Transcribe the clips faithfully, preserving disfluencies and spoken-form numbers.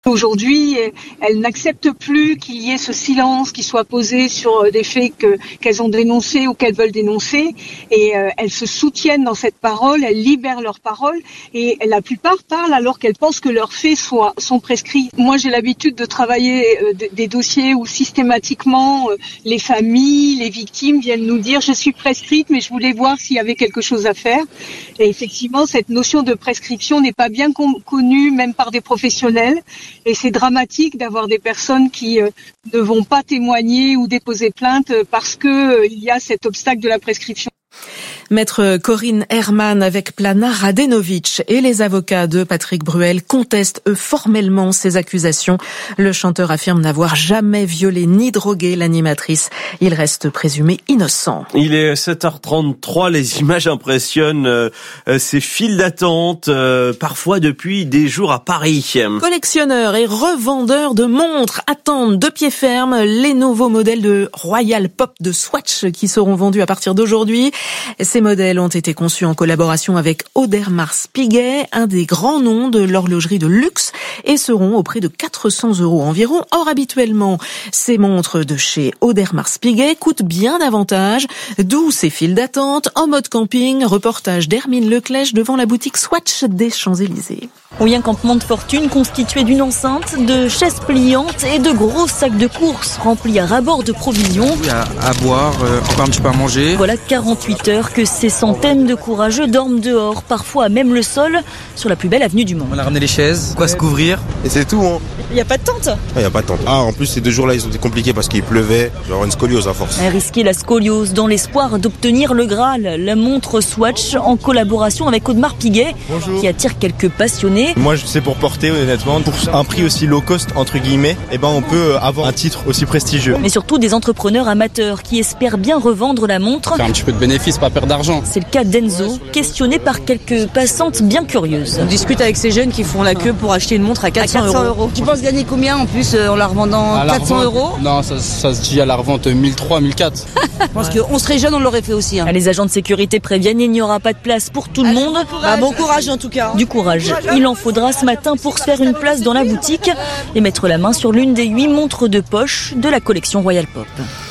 Aujourd'hui, elles n'acceptent plus qu'il y ait ce silence qui soit posé sur des faits que, qu'elles ont dénoncés ou qu'elles veulent dénoncer. Et euh, elles se soutiennent dans cette parole, elles libèrent leur parole. Et la plupart parlent alors qu'elles pensent que leurs faits soient, sont prescrits. Moi, j'ai l'habitude de travailler euh, de, des dossiers où systématiquement euh, les familles, les victimes viennent nous dire « je suis prescrite, mais je voulais voir s'il y avait quelque chose à faire ». Et effectivement, cette notion de prescription n'est pas bien con- connue, même par des professionnels. Et c'est dramatique d'avoir des personnes qui euh, ne vont pas témoigner ou déposer plainte parce que euh, il y a cet obstacle de la prescription. Maître Corinne Herman avec Plana Radenovic et les avocats de Patrick Bruel contestent eux formellement ces accusations. Le chanteur affirme n'avoir jamais violé ni drogué l'animatrice. Il reste présumé innocent. Il est sept heures trente-trois, les images impressionnent. Euh, ces files d'attente, euh, parfois depuis des jours à Paris. Collectionneurs et revendeurs de montres attendent de pied ferme les nouveaux modèles de Royal Pop de Swatch qui seront vendus à partir d'aujourd'hui. Ces modèles ont été conçus en collaboration avec Audemars Piguet, un des grands noms de l'horlogerie de luxe, et seront au prix de quatre cents euros environ. Or, habituellement, ces montres de chez Audemars Piguet coûtent bien davantage, d'où ces files d'attente en mode camping. Reportage d'Hermine Leclèche devant la boutique Swatch des Champs-Élysées. Oui, un campement de fortune constitué d'une enceinte, de chaises pliantes et de gros sacs de courses remplis à ras-bord de provisions. Il y a à boire, euh, encore un petit peu à manger. Voilà quarante-huit heures que ces centaines de courageux dorment dehors, parfois même le sol, sur la plus belle avenue du monde. On a ramené les chaises, quoi se couvrir. Et c'est tout, hein. Il n'y a pas de tente. Il n'y a pas de tente. Ah, en plus, ces deux jours-là, ils ont été compliqués parce qu'il pleuvait. Je vais avoir une scoliose à force. Risquer la scoliose dans l'espoir d'obtenir le Graal, la montre Swatch en collaboration avec Audemars Piguet, Bonjour. Qui attire quelques passionnés. Moi, je sais pour porter, honnêtement, pour un prix aussi low cost, entre guillemets, eh ben, on peut avoir un titre aussi prestigieux. Mais surtout des entrepreneurs amateurs qui espèrent bien revendre la montre. Faire un petit peu de bénéfice, pas perdre d'argent. C'est le cas d'Enzo, questionné par quelques passantes bien curieuses. On discute avec ces jeunes qui font la queue pour acheter une montre à quatre cents euros. Tu penses gagner combien en plus en la revendant À la quatre cents revente, euros? Non, ça, ça se dit à la revente mille trois cents, mille quatre cents. Je pense qu'on serait jeune, on l'aurait fait aussi. Hein. Les agents de sécurité préviennent, il n'y aura pas de place pour tout le Allez, monde. Bon courage. Bah, bon courage en tout cas. Du courage. Il en faudra ce matin pour se faire une place dans la boutique et mettre la main sur l'une des huit montres de poche de la collection Royal Pop.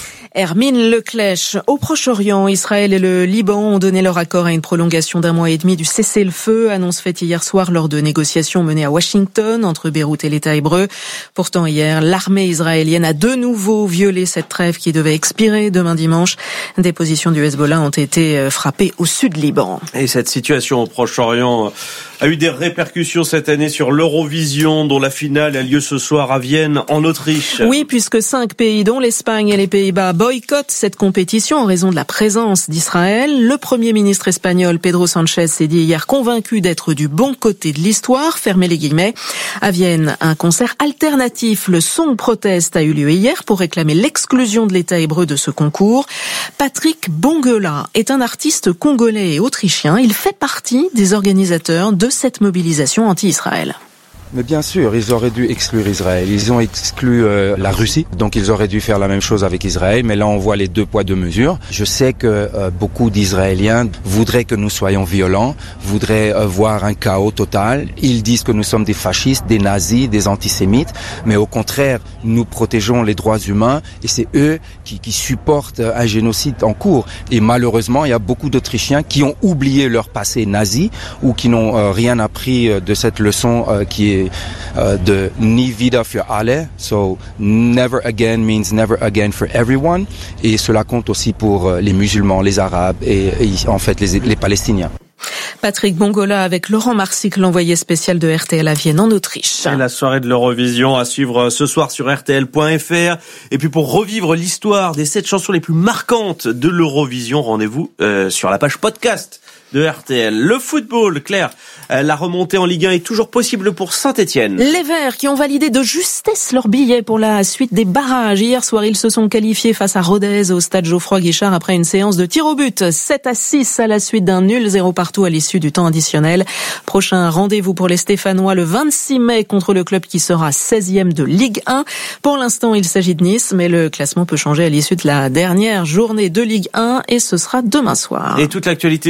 Hermine Leclèche. Au Proche-Orient, Israël et le Liban ont donné leur accord à une prolongation d'un mois et demi du cessez-le-feu, annonce faite hier soir lors de négociations menées à Washington entre Beyrouth et l'État hébreu. Pourtant hier, l'armée israélienne a de nouveau violé cette trêve qui devait expirer demain dimanche. Des positions du Hezbollah ont été frappées au sud Liban. Et cette situation au Proche-Orient a eu des répercussions cette année sur l'Eurovision, dont la finale a lieu ce soir à Vienne, en Autriche. Oui, puisque cinq pays, dont l'Espagne et les Pays-Bas, boycottent cette compétition en raison de la présence d'Israël. Le Premier ministre espagnol Pedro Sánchez s'est dit hier convaincu d'être du bon côté de l'histoire, fermez les guillemets. À Vienne, un concert alternatif, le Song Protest, a eu lieu hier pour réclamer l'exclusion de l'État hébreu de ce concours. Patrick Bongola est un artiste congolais et autrichien. Il fait partie des organisateurs de cette mobilisation anti-Israël. Mais bien sûr, ils auraient dû exclure Israël. Ils ont exclu euh, la Russie, donc ils auraient dû faire la même chose avec Israël. Mais là, on voit les deux poids, deux mesures. Je sais que euh, beaucoup d'Israéliens voudraient que nous soyons violents, voudraient euh, voir un chaos total. Ils disent que nous sommes des fascistes, des nazis, des antisémites. Mais au contraire, nous protégeons les droits humains et c'est eux qui, qui supportent un génocide en cours. Et malheureusement, il y a beaucoup d'Autrichiens qui ont oublié leur passé nazi ou qui n'ont euh, rien appris de cette leçon euh, qui est Uh, de nie wieder für alle, so never again means never again for everyone, et cela compte aussi pour les musulmans, les arabes et, et en fait les, les Palestiniens. Patrick Bongola avec Laurent Marsic, l'envoyé spécial de R T L à Vienne en Autriche. Et la soirée de l'Eurovision à suivre ce soir sur R T L point F R. Et puis pour revivre l'histoire des sept chansons les plus marquantes de l'Eurovision, rendez-vous euh, sur la page podcast de R T L. Le football, Claire, euh, la remontée en Ligue un est toujours possible pour Saint-Étienne. Les Verts qui ont validé de justesse leur billet pour la suite des barrages. Hier soir, ils se sont qualifiés face à Rodez au stade Geoffroy-Guichard après une séance de tir au but. sept à six à la suite d'un nul zéro partout à l'issue du temps additionnel. Prochain rendez-vous pour les Stéphanois le vingt-six mai contre le club qui sera seizième de Ligue un. Pour l'instant, il s'agit de Nice, mais le classement peut changer à l'issue de la dernière journée de Ligue un et ce sera demain soir. Et toute l'actualité foot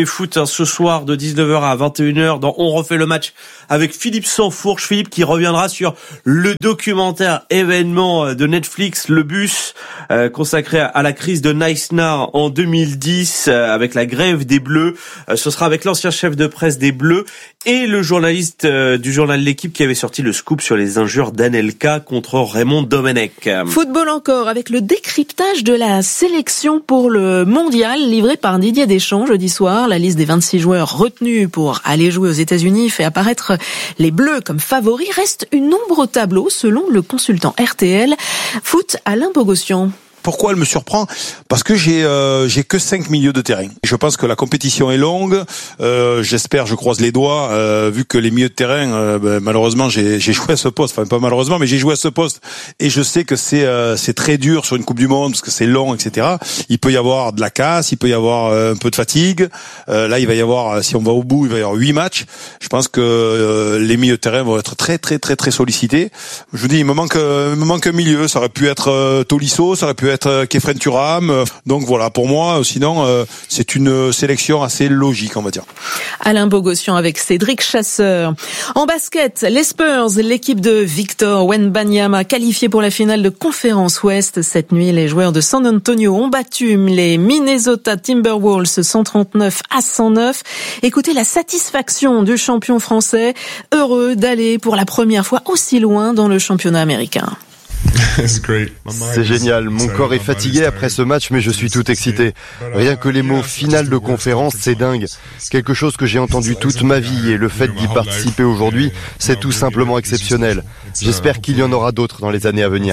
ce soir de dix-neuf heures à vingt et une heures dans On refait le match avec Philippe Sansfourche. Philippe qui reviendra sur le documentaire événement de Netflix, Le Bus, euh, consacré à la crise de Nice-Nar en deux mille dix euh, avec la grève des Bleus. Euh, ce sera avec l'ancien chef de presse des Bleus et le journaliste euh, du journal L'Équipe qui avait sorti le scoop sur les injures d'Anelka contre Raymond Domenech. Football encore avec le décryptage de la sélection pour le mondial livré par Didier Deschamps jeudi soir. La liste des vingt-six joueurs retenus pour aller jouer aux États-Unis fait apparaître les Bleus comme favoris. Reste une ombre au tableau selon le consultant R T L. Foot, Alain Bogossian. Pourquoi elle me surprend ? Parce que j'ai euh, j'ai que cinq milieux de terrain. Je pense que la compétition est longue. Euh, j'espère, je croise les doigts, euh, vu que les milieux de terrain, euh, ben, malheureusement, j'ai, j'ai joué à ce poste. Enfin, pas malheureusement, mais j'ai joué à ce poste. Et je sais que c'est euh, c'est très dur sur une Coupe du Monde parce que c'est long, et cetera. Il peut y avoir de la casse, il peut y avoir euh, un peu de fatigue. Euh, là, il va y avoir, si on va au bout, il va y avoir huit matchs. Je pense que euh, les milieux de terrain vont être très, très, très, très sollicités. Je vous dis, il me manque, euh, il me manque un milieu. Ça aurait pu être euh, Tolisso, ça aurait pu être Kefren Thuram. Donc voilà, pour moi, sinon, euh, c'est une sélection assez logique, on va dire. Alain Bogossian avec Cédric Chasseur. En basket, les Spurs, l'équipe de Victor Wembanyama qualifiée pour la finale de Conférence Ouest. Cette nuit, les joueurs de San Antonio ont battu les Minnesota Timberwolves cent trente-neuf à cent neuf. Écoutez la satisfaction du champion français, heureux d'aller pour la première fois aussi loin dans le championnat américain. C'est génial, mon corps est fatigué après ce match, mais je suis tout excité. Rien que les mots finale de conférence, c'est dingue. Quelque chose que j'ai entendu toute ma vie et le fait d'y participer aujourd'hui, c'est tout simplement exceptionnel. J'espère qu'il y en aura d'autres dans les années à venir.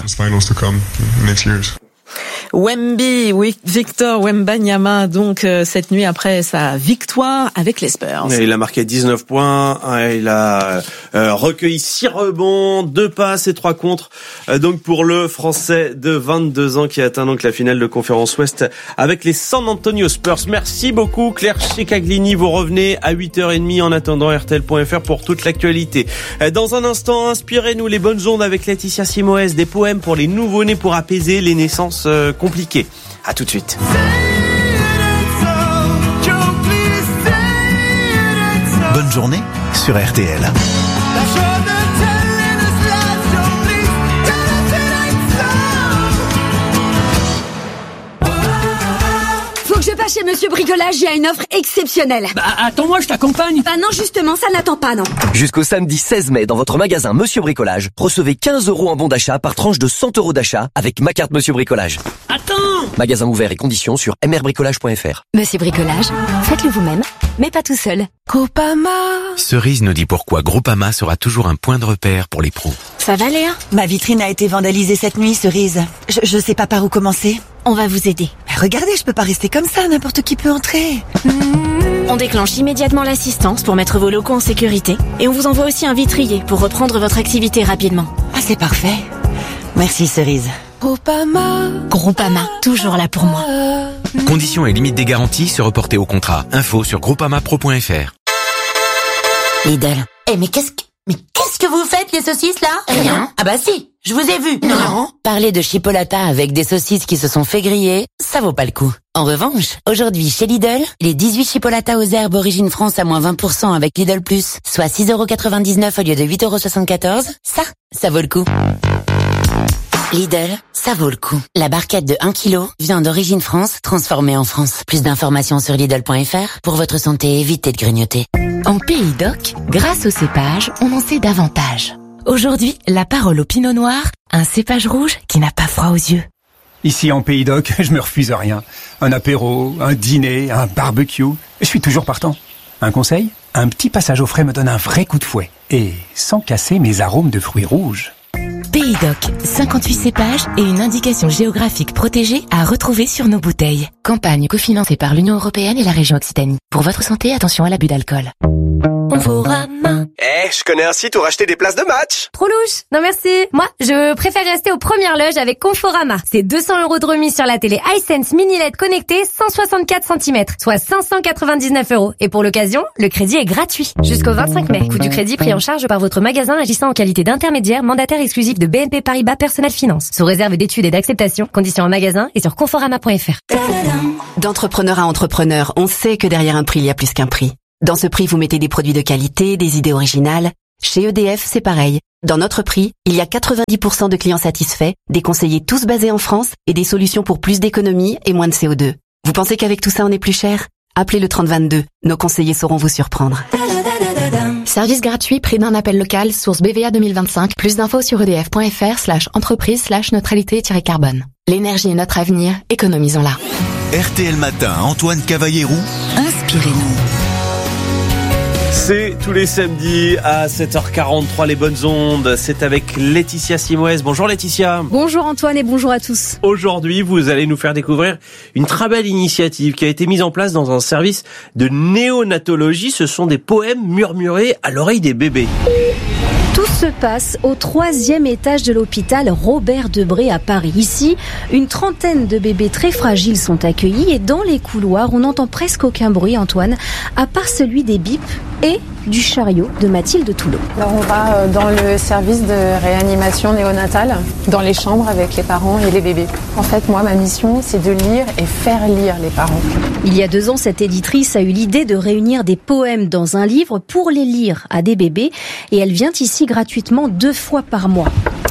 Wemby, oui, Victor Wembanyama, donc euh, cette nuit après sa victoire avec les Spurs. Il a marqué dix-neuf points, il a euh, recueilli six rebonds, deux passes et trois contres. Euh, donc pour le Français de vingt-deux ans qui atteint donc la finale de Conférence Ouest avec les San Antonio Spurs. Merci beaucoup Claire Chicaglini, vous revenez à huit heures trente en attendant R T L point F R pour toute l'actualité. Euh, dans un instant, inspirez-nous les bonnes ondes avec Laetitia Simoes, des poèmes pour les nouveau-nés pour apaiser les naissances euh, compliqué. À tout de suite. Bonne journée sur R T L. Faut que je passe chez Monsieur Bricolage, il y a une offre exceptionnelle. Bah attends-moi, je t'accompagne. Bah non, justement, ça n'attend pas, non. Jusqu'au samedi seize mai, dans votre magasin Monsieur Bricolage, recevez quinze euros en bon d'achat par tranche de cent euros d'achat avec ma carte Monsieur Bricolage. Attends! Magasin ouvert et conditions sur m r bricolage point f r. Monsieur Bricolage, faites-le vous-même, mais pas tout seul. Groupama. Cerise nous dit pourquoi Groupama sera toujours un point de repère pour les pros. Ça va, Léa? Ma vitrine a été vandalisée cette nuit, Cerise. Je, je sais pas par où commencer. On va vous aider. Mais regardez, je peux pas rester comme ça, n'importe qui peut entrer. Mmh. On déclenche immédiatement l'assistance pour mettre vos locaux en sécurité et on vous envoie aussi un vitrier pour reprendre votre activité rapidement. Ah, c'est parfait. Merci, Cerise. Groupama. Groupama, toujours là pour moi. Conditions et limites des garanties se reporter au contrat. Info sur groupama pro point f r. Lidl. Eh, mais qu'est-ce que... Mais qu'est-ce que vous faites, les saucisses, là? Rien. Ah bah si, je vous ai vu. Non. Parler de chipolata avec des saucisses qui se sont fait griller, ça vaut pas le coup. En revanche, aujourd'hui, chez Lidl, les dix-huit chipolatas aux herbes origine France à moins vingt pour cent avec Lidl Plus, soit six euros quatre-vingt-dix-neuf au lieu de huit euros soixante-quatorze, ça, ça vaut le coup. Lidl, ça vaut le coup. La barquette de un kilo, viande d'origine France, transformée en France. Plus d'informations sur Lidl point F R. Pour votre santé, évitez de grignoter. En Pays d'Oc, grâce au cépage, on en sait davantage. Aujourd'hui, la parole au Pinot Noir, un cépage rouge qui n'a pas froid aux yeux. Ici en Pays d'Oc, je me refuse à rien. Un apéro, un dîner, un barbecue, je suis toujours partant. Un conseil ? Un petit passage au frais me donne un vrai coup de fouet. Et sans casser mes arômes de fruits rouges. Pays d'Oc, cinquante-huit cépages et une indication géographique protégée à retrouver sur nos bouteilles. Campagne cofinancée par l'Union Européenne et la région Occitanie. Pour votre santé, attention à l'abus d'alcool. Conforama. Eh, je connais un site où racheter des places de match. Trop louche. Non merci. Moi, je préfère rester aux premières loges avec Conforama. C'est deux cents euros de remise sur la télé iSense Mini L E D connectée cent soixante-quatre centimètres, soit cinq cent quatre-vingt-dix-neuf euros. Et pour l'occasion, le crédit est gratuit. Jusqu'au vingt-cinq mai. Coût du crédit pris en charge par votre magasin agissant en qualité d'intermédiaire mandataire exclusif de B N P Paribas Personnel Finance. Sous réserve d'études et d'acceptation. Conditions en magasin et sur conforama point f r. D'entrepreneur à entrepreneur, on sait que derrière un prix, il y a plus qu'un prix. Dans ce prix, vous mettez des produits de qualité, des idées originales. Chez E D F, c'est pareil. Dans notre prix, il y a quatre-vingt-dix pour cent de clients satisfaits, des conseillers tous basés en France et des solutions pour plus d'économie et moins de C O deux. Vous pensez qu'avec tout ça, on est plus cher ? Appelez le trente vingt-deux. Nos conseillers sauront vous surprendre. Service gratuit, prix d'un appel local, source B V A deux mille vingt-cinq. Plus d'infos sur edf.fr slash entreprise slash neutralité-carbone. L'énergie est notre avenir, économisons-la. R T L Matin, Antoine Cavallero. Inspirez-nous. C'est tous les samedis à sept heures quarante-trois, les bonnes ondes. C'est avec Laetitia Simoes. Bonjour Laetitia. Bonjour Antoine et bonjour à tous. Aujourd'hui, vous allez nous faire découvrir une très belle initiative qui a été mise en place dans un service de néonatologie. Ce sont des poèmes murmurés à l'oreille des bébés. Tout se passe au troisième étage de l'hôpital Robert Debré à Paris. Ici, une trentaine de bébés très fragiles sont accueillis et dans les couloirs, on n'entend presque aucun bruit, Antoine, à part celui des bips et du chariot de Mathilde Toulot. Alors on va dans le service de réanimation néonatale, dans les chambres avec les parents et les bébés. En fait, moi, ma mission, c'est de lire et faire lire les parents. Il y a deux ans, cette éditrice a eu l'idée de réunir des poèmes dans un livre pour les lire à des bébés et elle vient ici gratuitement deux fois par mois.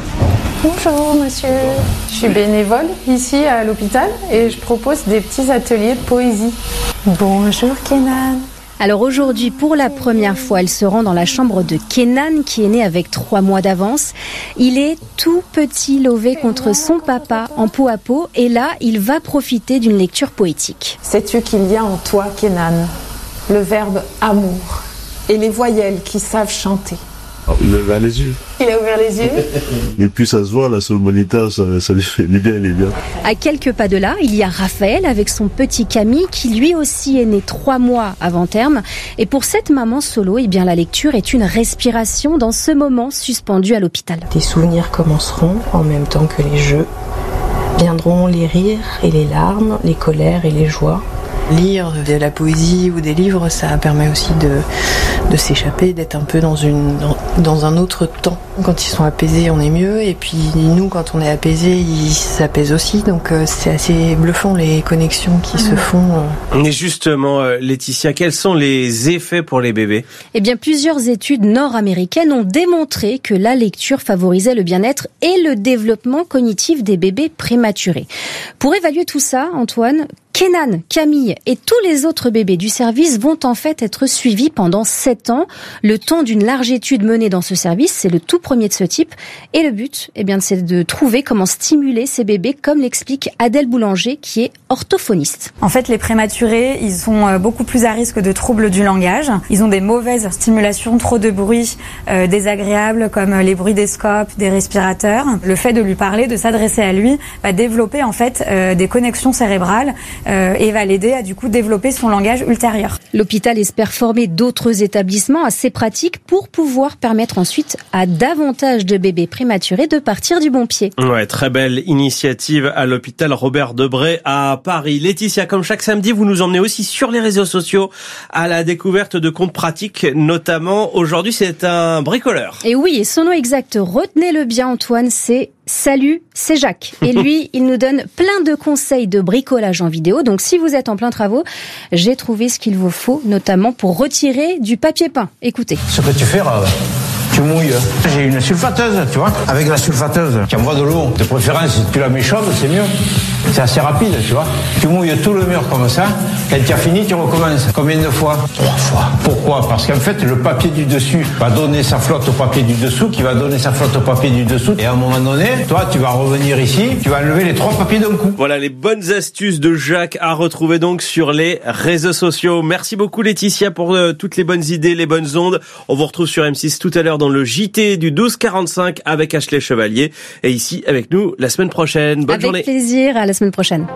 Bonjour monsieur, je suis bénévole ici à l'hôpital et je propose des petits ateliers de poésie. Bonjour Kenan. Alors aujourd'hui, pour la première fois, elle se rend dans la chambre de Kenan, qui est né avec trois mois d'avance. Il est tout petit, lové contre son papa en peau à peau, et là, il va profiter d'une lecture poétique. Sais-tu qu'il y a en toi, Kenan, le verbe amour et les voyelles qui savent chanter? Il a ouvert les yeux. Il a ouvert les yeux. Et puis ça se voit là sur le moniteur, ça, ça lui fait bien, il est bien. À quelques pas de là, il y a Raphaël avec son petit Camille qui lui aussi est né trois mois avant terme. Et pour cette maman solo, eh bien la lecture est une respiration dans ce moment suspendu à l'hôpital. Des souvenirs commenceront en même temps que les jeux. Viendront les rires et les larmes, les colères et les joies. Lire de la poésie ou des livres, ça permet aussi de, de s'échapper, d'être un peu dans, une, dans, dans un autre temps. Quand ils sont apaisés, on est mieux. Et puis nous, quand on est apaisés, ils s'apaisent aussi. Donc euh, c'est assez bluffant les connexions qui mmh. se font. Euh. Et justement, euh, Laetitia, quels sont les effets pour les bébés ? Eh bien, plusieurs études nord-américaines ont démontré que la lecture favorisait le bien-être et le développement cognitif des bébés prématurés. Pour évaluer tout ça, Antoine, Kenan, Camille et tous les autres bébés du service vont en fait être suivis pendant sept ans. Le temps d'une large étude menée dans ce service, c'est le tout premier de ce type. Et le but, eh bien, c'est de trouver comment stimuler ces bébés, comme l'explique Adèle Boulanger, qui est orthophoniste. En fait, les prématurés, ils sont beaucoup plus à risque de troubles du langage. Ils ont des mauvaises stimulations, trop de bruits euh, désagréables, comme les bruits des scopes, des respirateurs. Le fait de lui parler, de s'adresser à lui, va développer en fait euh, des connexions cérébrales euh, et va l'aider à du coup développer son langage ultérieur. L'hôpital espère former d'autres établissements assez pratiques pour pouvoir permettre ensuite à davantage de bébés prématurés de partir du bon pied. Ouais, très belle initiative à l'hôpital Robert Debré à Paris. Laetitia, comme chaque samedi, vous nous emmenez aussi sur les réseaux sociaux à la découverte de comptes pratiques, notamment aujourd'hui c'est un bricoleur. Et oui, et son nom exact, retenez-le bien Antoine, c'est Salut, c'est Jacques. Et lui, il nous donne plein de conseils de bricolage en vidéo. Donc si vous êtes en plein travaux, j'ai trouvé ce qu'il vous faut, notamment pour retirer du papier peint. Écoutez. Ce que tu fais, là, tu mouilles. J'ai une sulfateuse, tu vois. Avec la sulfateuse, tu envoies de l'eau. De préférence, si tu la mets chaude, c'est mieux. C'est assez rapide, tu vois. Tu mouilles tout le mur comme ça. Quand tu as fini, tu recommences. Combien de fois ? Trois fois. Pourquoi ? Parce qu'en fait, le papier du dessus va donner sa flotte au papier du dessous, qui va donner sa flotte au papier du dessous. Et à un moment donné, toi, tu vas revenir ici, tu vas enlever les trois papiers d'un coup. Voilà les bonnes astuces de Jacques à retrouver donc sur les réseaux sociaux. Merci beaucoup Laetitia pour euh, toutes les bonnes idées, les bonnes ondes. On vous retrouve sur M six tout à l'heure dans le J T du douze quarante-cinq avec Ashley Chevalier. Et ici avec nous la semaine prochaine. Bonne avec journée. Avec plaisir, à la semaine prochaine.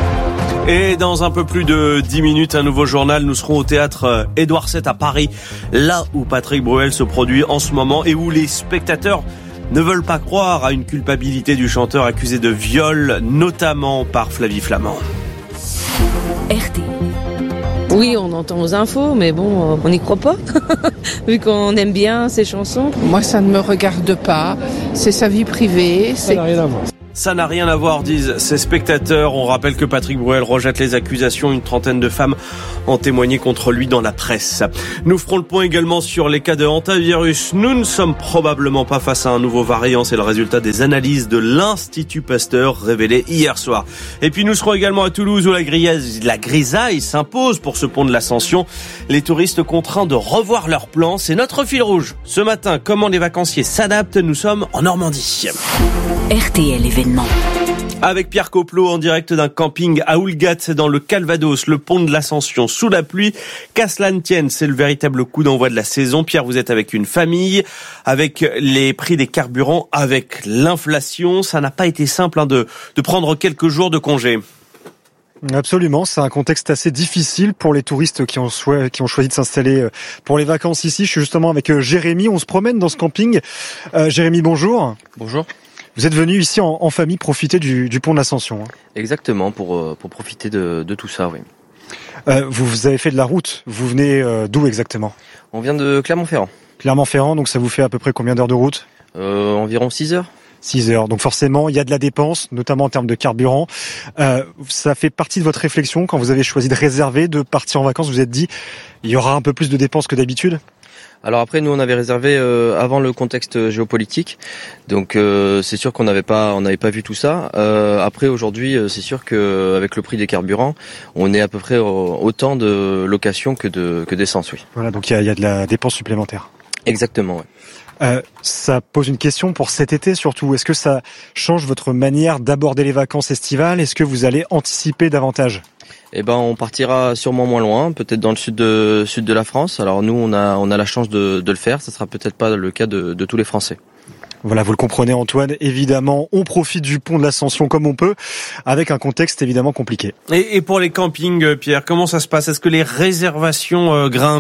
Et dans un peu plus de dix minutes, un nouveau journal. Nous serons au théâtre Édouard sept à Paris, là où Patrick Bruel se produit en ce moment et où les spectateurs ne veulent pas croire à une culpabilité du chanteur accusé de viol, notamment par Flavie Flament. R T. Oui, on entend aux infos, mais bon, on n'y croit pas, vu qu'on aime bien ses chansons. Moi, ça ne me regarde pas, c'est sa vie privée. Ça n'a rien à voir. Ça n'a rien à voir, disent ses spectateurs. On rappelle que Patrick Bruel rejette les accusations. Une trentaine de femmes ont témoigné contre lui dans la presse. Nous ferons le point également sur les cas de hantavirus. Nous ne sommes probablement pas face à un nouveau variant. C'est le résultat des analyses de l'Institut Pasteur révélées hier soir. Et puis nous serons également à Toulouse où la grisaille, la grisaille s'impose pour ce pont de l'Ascension. Les touristes contraints de revoir leurs plans. C'est notre fil rouge. Ce matin, comment les vacanciers s'adaptent. Nous sommes en Normandie. R T L événement. Avec Pierre Coplot en direct d'un camping à Oulgat dans le Calvados, le pont de l'Ascension sous la pluie. Qu'à cela ne tienne, c'est le véritable coup d'envoi de la saison. Pierre, vous êtes avec une famille, avec les prix des carburants, avec l'inflation. Ça n'a pas été simple hein, de, de prendre quelques jours de congé. Absolument, c'est un contexte assez difficile pour les touristes qui ont, choi- qui ont choisi de s'installer pour les vacances ici. Je suis justement avec Jérémy, on se promène dans ce camping. Euh, Jérémy, bonjour. Bonjour. Vous êtes venu ici en, en famille profiter du, du pont de l'Ascension. Hein. Exactement, pour, pour profiter de, de tout ça, oui. Euh, vous, vous avez fait de la route, vous venez euh, d'où exactement ? On vient de Clermont-Ferrand. Clermont-Ferrand, donc ça vous fait à peu près combien d'heures de route ? euh, Environ six heures. six heures, donc forcément il y a de la dépense, notamment en termes de carburant. Euh, ça fait partie de votre réflexion quand vous avez choisi de réserver, de partir en vacances, vous vous êtes dit il y aura un peu plus de dépenses que d'habitude ? Alors après, nous on avait réservé euh, avant le contexte géopolitique, donc euh, c'est sûr qu'on n'avait pas, on n'avait pas vu tout ça. Euh, après aujourd'hui, c'est sûr que avec le prix des carburants, on est à peu près autant de location que de que d'essence, oui. Voilà, donc il y a, il y a de la dépense supplémentaire. Exactement, oui. Euh, ça pose une question pour cet été surtout. Est-ce que ça change votre manière d'aborder les vacances estivales ? Est-ce que vous allez anticiper davantage ? Eh ben, on partira sûrement moins loin, peut-être dans le sud de sud de la France. Alors nous, on a on a la chance de, de le faire. Ça sera peut-être pas le cas de, de tous les Français. Voilà, vous le comprenez Antoine, évidemment, on profite du pont de l'Ascension comme on peut, avec un contexte évidemment compliqué. Et, et pour les campings, Pierre, comment ça se passe ? Est-ce que les réservations euh, grimpent ?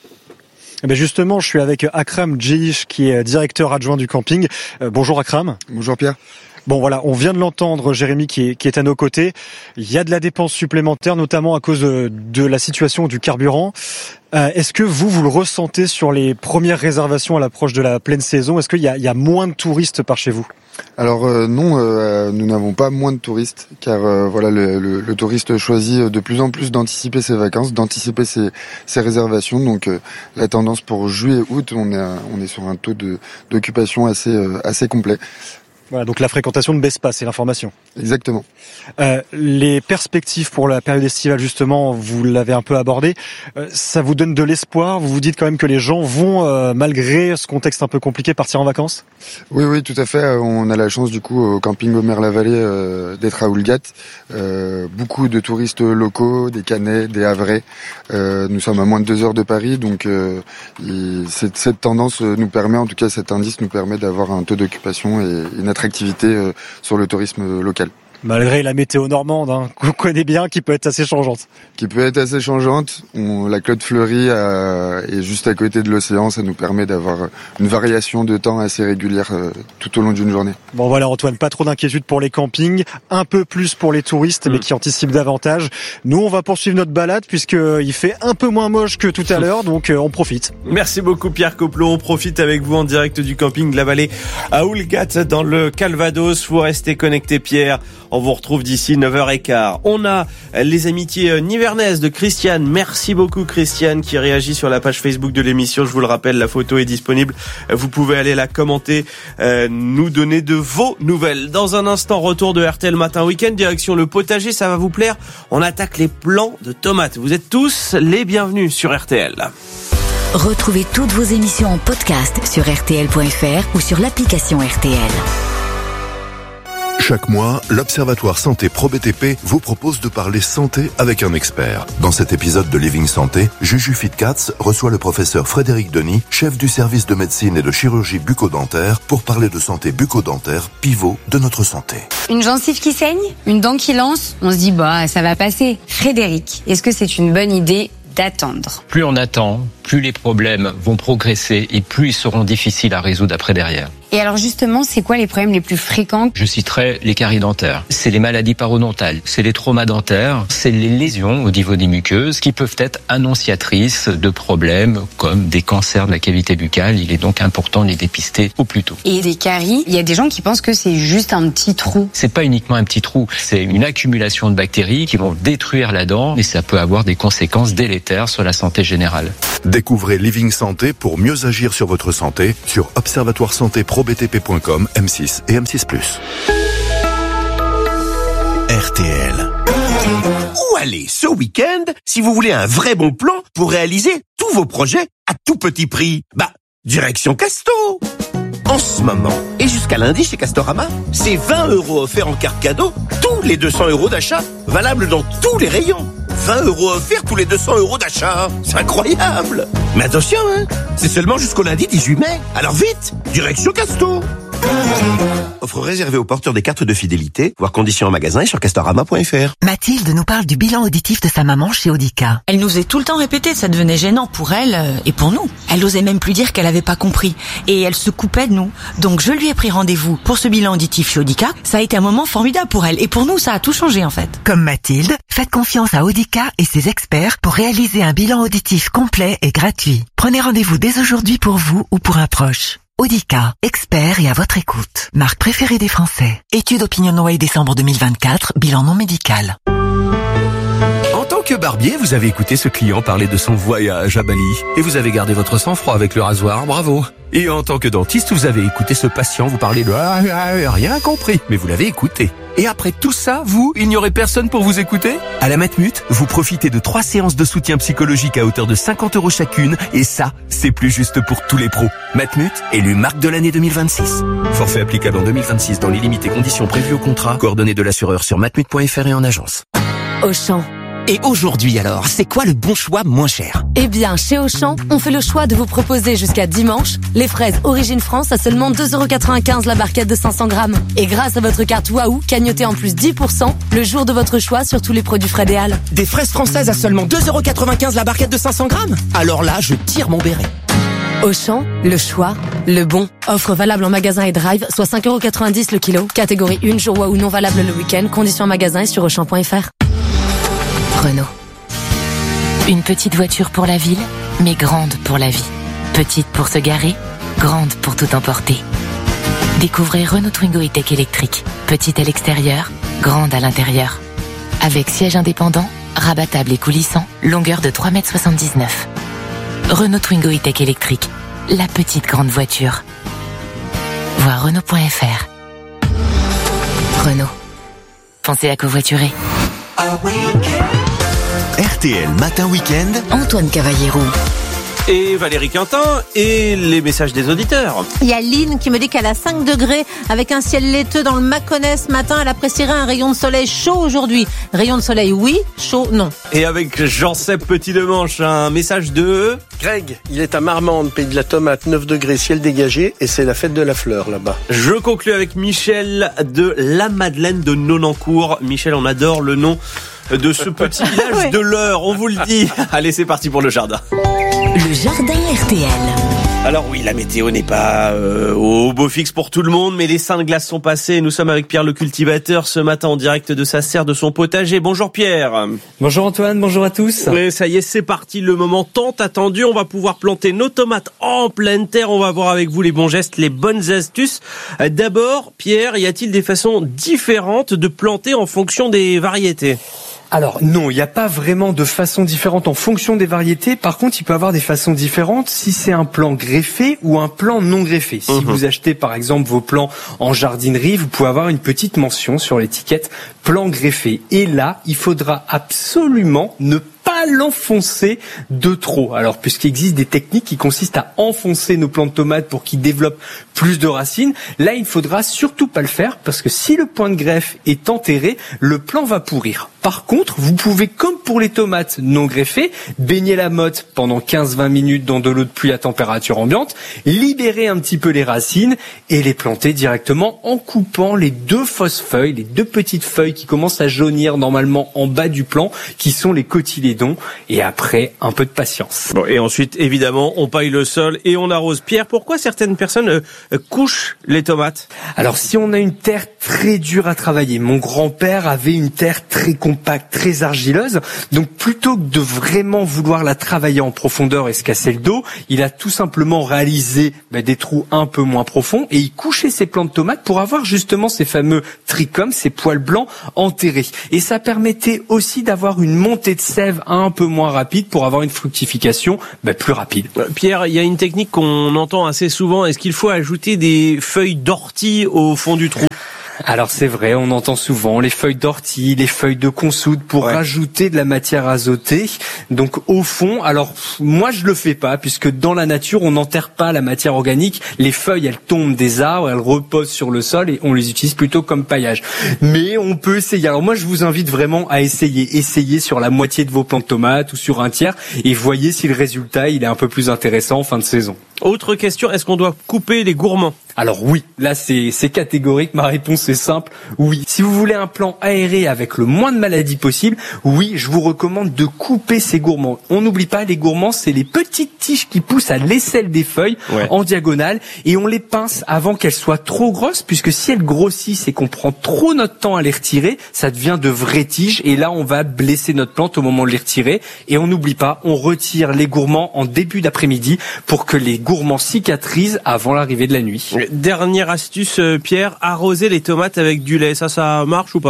Eh bien justement, je suis avec Akram Djeish, qui est directeur adjoint du camping. Euh, bonjour Akram. Bonjour Pierre. Bon voilà, on vient de l'entendre, Jérémy qui est, qui est à nos côtés. Il y a de la dépense supplémentaire, notamment à cause de, de la situation du carburant. Euh, est-ce que vous, vous le ressentez sur les premières réservations à l'approche de la pleine saison ? Est-ce qu'il y a, il y a moins de touristes par chez vous ? Alors euh, non, euh, nous n'avons pas moins de touristes, car euh, voilà, le, le, le touriste choisit de plus en plus d'anticiper ses vacances, d'anticiper ses, ses réservations. Donc euh, la tendance pour juillet-août, on est, à, on est sur un taux de, d'occupation assez, euh, assez complet. Voilà, donc la fréquentation ne baisse pas, c'est l'information. Exactement. Euh, les perspectives pour la période estivale, justement, vous l'avez un peu abordé. Euh, ça vous donne de l'espoir ? Vous vous dites quand même que les gens vont, euh, malgré ce contexte un peu compliqué, partir en vacances ? Oui, oui, tout à fait. On a la chance, du coup, au camping Omer-la-Vallée, euh, d'être à Oulgat. Euh, beaucoup de touristes locaux, des Canets, des Havrais. Euh, nous sommes à moins de deux heures de Paris, donc euh, il, cette, cette tendance nous permet, en tout cas cet indice nous permet d'avoir un taux d'occupation et une attractivité euh, sur le tourisme local. Malgré la météo normande, hein, qu'on connaît bien, qui peut être assez changeante. Qui peut être assez changeante. On, la Claude Fleury euh, est juste à côté de l'océan. Ça nous permet d'avoir une variation de temps assez régulière euh, tout au long d'une journée. Bon voilà Antoine, pas trop d'inquiétude pour les campings, un peu plus pour les touristes, mmh. mais qui anticipent davantage. Nous, on va poursuivre notre balade puisqu'il fait un peu moins moche que tout à l'heure, donc euh, on profite. Merci beaucoup Pierre Coplot. On profite avec vous en direct du camping de la Vallée à Oulgat dans le Calvados. Vous restez connectés Pierre. On vous retrouve d'ici neuf heures quinze. On a les amitiés nivernaises de Christiane. Merci beaucoup Christiane qui réagit sur la page Facebook de l'émission. Je vous le rappelle, la photo est disponible. Vous pouvez aller la commenter, euh, nous donner de vos nouvelles. Dans un instant, retour de R T L Matin Week-end, direction le potager, ça va vous plaire. On attaque les plants de tomates. Vous êtes tous les bienvenus sur R T L. Retrouvez toutes vos émissions en podcast sur R T L point F R ou sur l'application R T L. Chaque mois, l'Observatoire Santé Pro B T P vous propose de parler santé avec un expert. Dans cet épisode de Living Santé, Juju Fitcats reçoit le professeur Frédéric Denis, chef du service de médecine et de chirurgie bucco-dentaire, pour parler de santé bucco-dentaire, pivot de notre santé. Une gencive qui saigne, une dent qui lance, on se dit bah ça va passer. Frédéric, est-ce que c'est une bonne idée d'attendre ? Plus on attend, plus les problèmes vont progresser et plus ils seront difficiles à résoudre après derrière. Et alors justement, c'est quoi les problèmes les plus fréquents? Je citerai les caries dentaires. C'est les maladies parodontales, c'est les traumas dentaires, c'est les lésions au niveau des muqueuses qui peuvent être annonciatrices de problèmes comme des cancers de la cavité buccale. Il est donc important de les dépister au plus tôt. Et des caries, il y a des gens qui pensent que c'est juste un petit trou. C'est pas uniquement un petit trou, c'est une accumulation de bactéries qui vont détruire la dent et ça peut avoir des conséquences délétères sur la santé générale. Découvrez Living Santé pour mieux agir sur votre santé sur observatoire santé pro b t p point com, M six et M six plus. R T L. Où aller ce week-end si vous voulez un vrai bon plan pour réaliser tous vos projets à tout petit prix? Bah, direction Casto. En ce moment, et jusqu'à lundi chez Castorama, c'est vingt euros offerts en carte cadeau, tous les deux cents euros d'achat, valable dans tous les rayons. vingt euros offerts tous les deux cents euros d'achat. C'est incroyable. Mais attention, hein, c'est seulement jusqu'au lundi dix-huit mai. Alors vite, direction Casto. Offre réservée aux porteurs des cartes de fidélité, voire conditions en magasin et sur castorama point f r. Mathilde nous parle du bilan auditif de sa maman chez Audica. Elle nous est tout le temps répété, ça devenait gênant pour elle et pour nous. Elle osait même plus dire qu'elle avait pas compris. Et elle se coupait de nous. Donc je lui ai pris rendez-vous pour ce bilan auditif chez Audica. Ça a été un moment formidable pour elle. Et pour nous, ça a tout changé en fait. Comme Mathilde, faites confiance à Audica et ses experts pour réaliser un bilan auditif complet et gratuit. Prenez rendez-vous dès aujourd'hui pour vous ou pour un proche. Audica, expert et à votre écoute. Marque préférée des Français. Étude OpinionWay décembre deux mille vingt-quatre, bilan non médical. En tant que barbier, vous avez écouté ce client parler de son voyage à Bali. Et vous avez gardé votre sang-froid avec le rasoir, bravo. Et en tant que dentiste, vous avez écouté ce patient vous parler de ah, ah, rien compris. Mais vous l'avez écouté. Et après tout ça, vous, il n'y aurait personne pour vous écouter? À la Matmut, vous profitez de trois séances de soutien psychologique à hauteur de cinquante euros chacune. Et ça, c'est plus juste pour tous les pros. Matmut, élu marque de l'année deux mille vingt-six. Forfait applicable en deux mille vingt-six dans les limites et conditions prévues au contrat. Coordonnées de l'assureur sur matmut point f r et en agence. Auchan. Et aujourd'hui alors, c'est quoi le bon choix moins cher? Eh bien, chez Auchan, on fait le choix de vous proposer jusqu'à dimanche les fraises Origine France à seulement deux euros quatre-vingt-quinze la barquette de cinq cents grammes. Et grâce à votre carte Waouh, cagnotez en plus dix pour cent le jour de votre choix sur tous les produits Frédéal. Des fraises françaises à seulement deux euros quatre-vingt-quinze la barquette de cinq cents grammes? Alors là, je tire mon béret. Auchan, le choix, le bon. Offre valable en magasin et drive, soit cinq euros quatre-vingt-dix le kilo. Catégorie un, jour Waouh non valable le week-end. Conditions en magasin et sur auchan point f r. Renault. Une petite voiture pour la ville, mais grande pour la vie. Petite pour se garer, grande pour tout emporter. Découvrez Renault Twingo E-Tech électrique. Petite à l'extérieur, grande à l'intérieur. Avec siège indépendant, rabattable et coulissant, longueur de trois mètres soixante-dix-neuf. Renault Twingo E-Tech électrique. La petite grande voiture. Voir Renault point f r. Renault. Pensez à covoiturer. R T L Matin Week-end, Antoine Cavallero. Et Valérie Quintin et les messages des auditeurs. Il y a Lynn qui me dit qu'elle a cinq degrés avec un ciel laiteux dans le Mâconnais ce matin. Elle apprécierait un rayon de soleil chaud aujourd'hui. Rayon de soleil oui, chaud non. Et avec Jean-Seb Petit-Demanche, un message de... Greg, il est à Marmande, pays de la tomate, neuf degrés, ciel dégagé, et c'est la fête de la fleur là-bas. Je conclue avec Michel de La Madeleine de Nonancourt. Michel, on adore le nom de ce petit village ouais. de l'Eure, on vous le dit. Allez, c'est parti pour le jardin. Le jardin R T L. Alors oui, la météo n'est pas euh, au beau fixe pour tout le monde, mais les saints de glace sont passés. Nous sommes avec Pierre le cultivateur ce matin en direct de sa serre, de son potager. Bonjour Pierre. Bonjour Antoine, bonjour à tous. Oui, ça y est, c'est parti, le moment tant attendu. On va pouvoir planter nos tomates en pleine terre. On va voir avec vous les bons gestes, les bonnes astuces. D'abord, Pierre, y a-t-il des façons différentes de planter en fonction des variétés ? Alors non, il n'y a pas vraiment de façon différente en fonction des variétés. Par contre, il peut y avoir des façons différentes si c'est un plant greffé ou un plant non greffé. Si mmh. vous achetez par exemple vos plants en jardinerie, vous pouvez avoir une petite mention sur l'étiquette plant greffé. Et là, il faudra absolument ne pas l'enfoncer de trop. Alors, puisqu'il existe des techniques qui consistent à enfoncer nos plants de tomates pour qu'ils développent plus de racines, là, il ne faudra surtout pas le faire parce que si le point de greffe est enterré, le plant va pourrir. Par contre, vous pouvez, comme pour les tomates non greffées, baigner la motte pendant quinze à vingt minutes dans de l'eau de pluie à température ambiante, libérer un petit peu les racines et les planter directement en coupant les deux fausses feuilles, les deux petites feuilles qui commencent à jaunir normalement en bas du plant, qui sont les cotylédons, et après, un peu de patience. Bon, et ensuite, évidemment, on paille le sol et on arrose. Pierre, pourquoi certaines personnes euh, couchent les tomates ? Alors, si on a une terre très dure à travailler, mon grand-père avait une terre très compacte, très argileuse, donc plutôt que de vraiment vouloir la travailler en profondeur et se casser le dos, il a tout simplement réalisé bah, des trous un peu moins profonds et il couchait ses plants de tomates pour avoir justement ces fameux trichomes, ces poils blancs enterrés. Et ça permettait aussi d'avoir une montée de sève un peu moins rapide pour avoir une fructification bah, plus rapide. Pierre, il y a une technique qu'on entend assez souvent. Est-ce qu'il faut ajouter des feuilles d'ortie au fond du trou ? Alors c'est vrai, on entend souvent les feuilles d'ortie, les feuilles de consoude pour ouais. rajouter de la matière azotée. Donc au fond, alors moi je le fais pas puisque dans la nature on n'enterre pas la matière organique. Les feuilles elles tombent des arbres, elles reposent sur le sol et on les utilise plutôt comme paillage. Mais on peut essayer. Alors moi je vous invite vraiment à essayer, essayer sur la moitié de vos plants de tomates ou sur un tiers et voyez si le résultat il est un peu plus intéressant en fin de saison. Autre question, est-ce qu'on doit couper les gourmands ? Alors oui, là c'est, c'est catégorique, ma réponse est simple, oui. Si vous voulez un plant aéré avec le moins de maladies possible, oui, je vous recommande de couper ces gourmands. On n'oublie pas, les gourmands, c'est les petites tiges qui poussent à l'aisselle des feuilles ouais. en diagonale et on les pince avant qu'elles soient trop grosses puisque si elles grossissent et qu'on prend trop notre temps à les retirer, ça devient de vraies tiges et là on va blesser notre plante au moment de les retirer et on n'oublie pas, on retire les gourmands en début d'après-midi pour que les gourmands cicatrisent avant l'arrivée de la nuit. Dernière astuce, Pierre, arroser les tomates avec du lait, ça, ça marche ou pas ?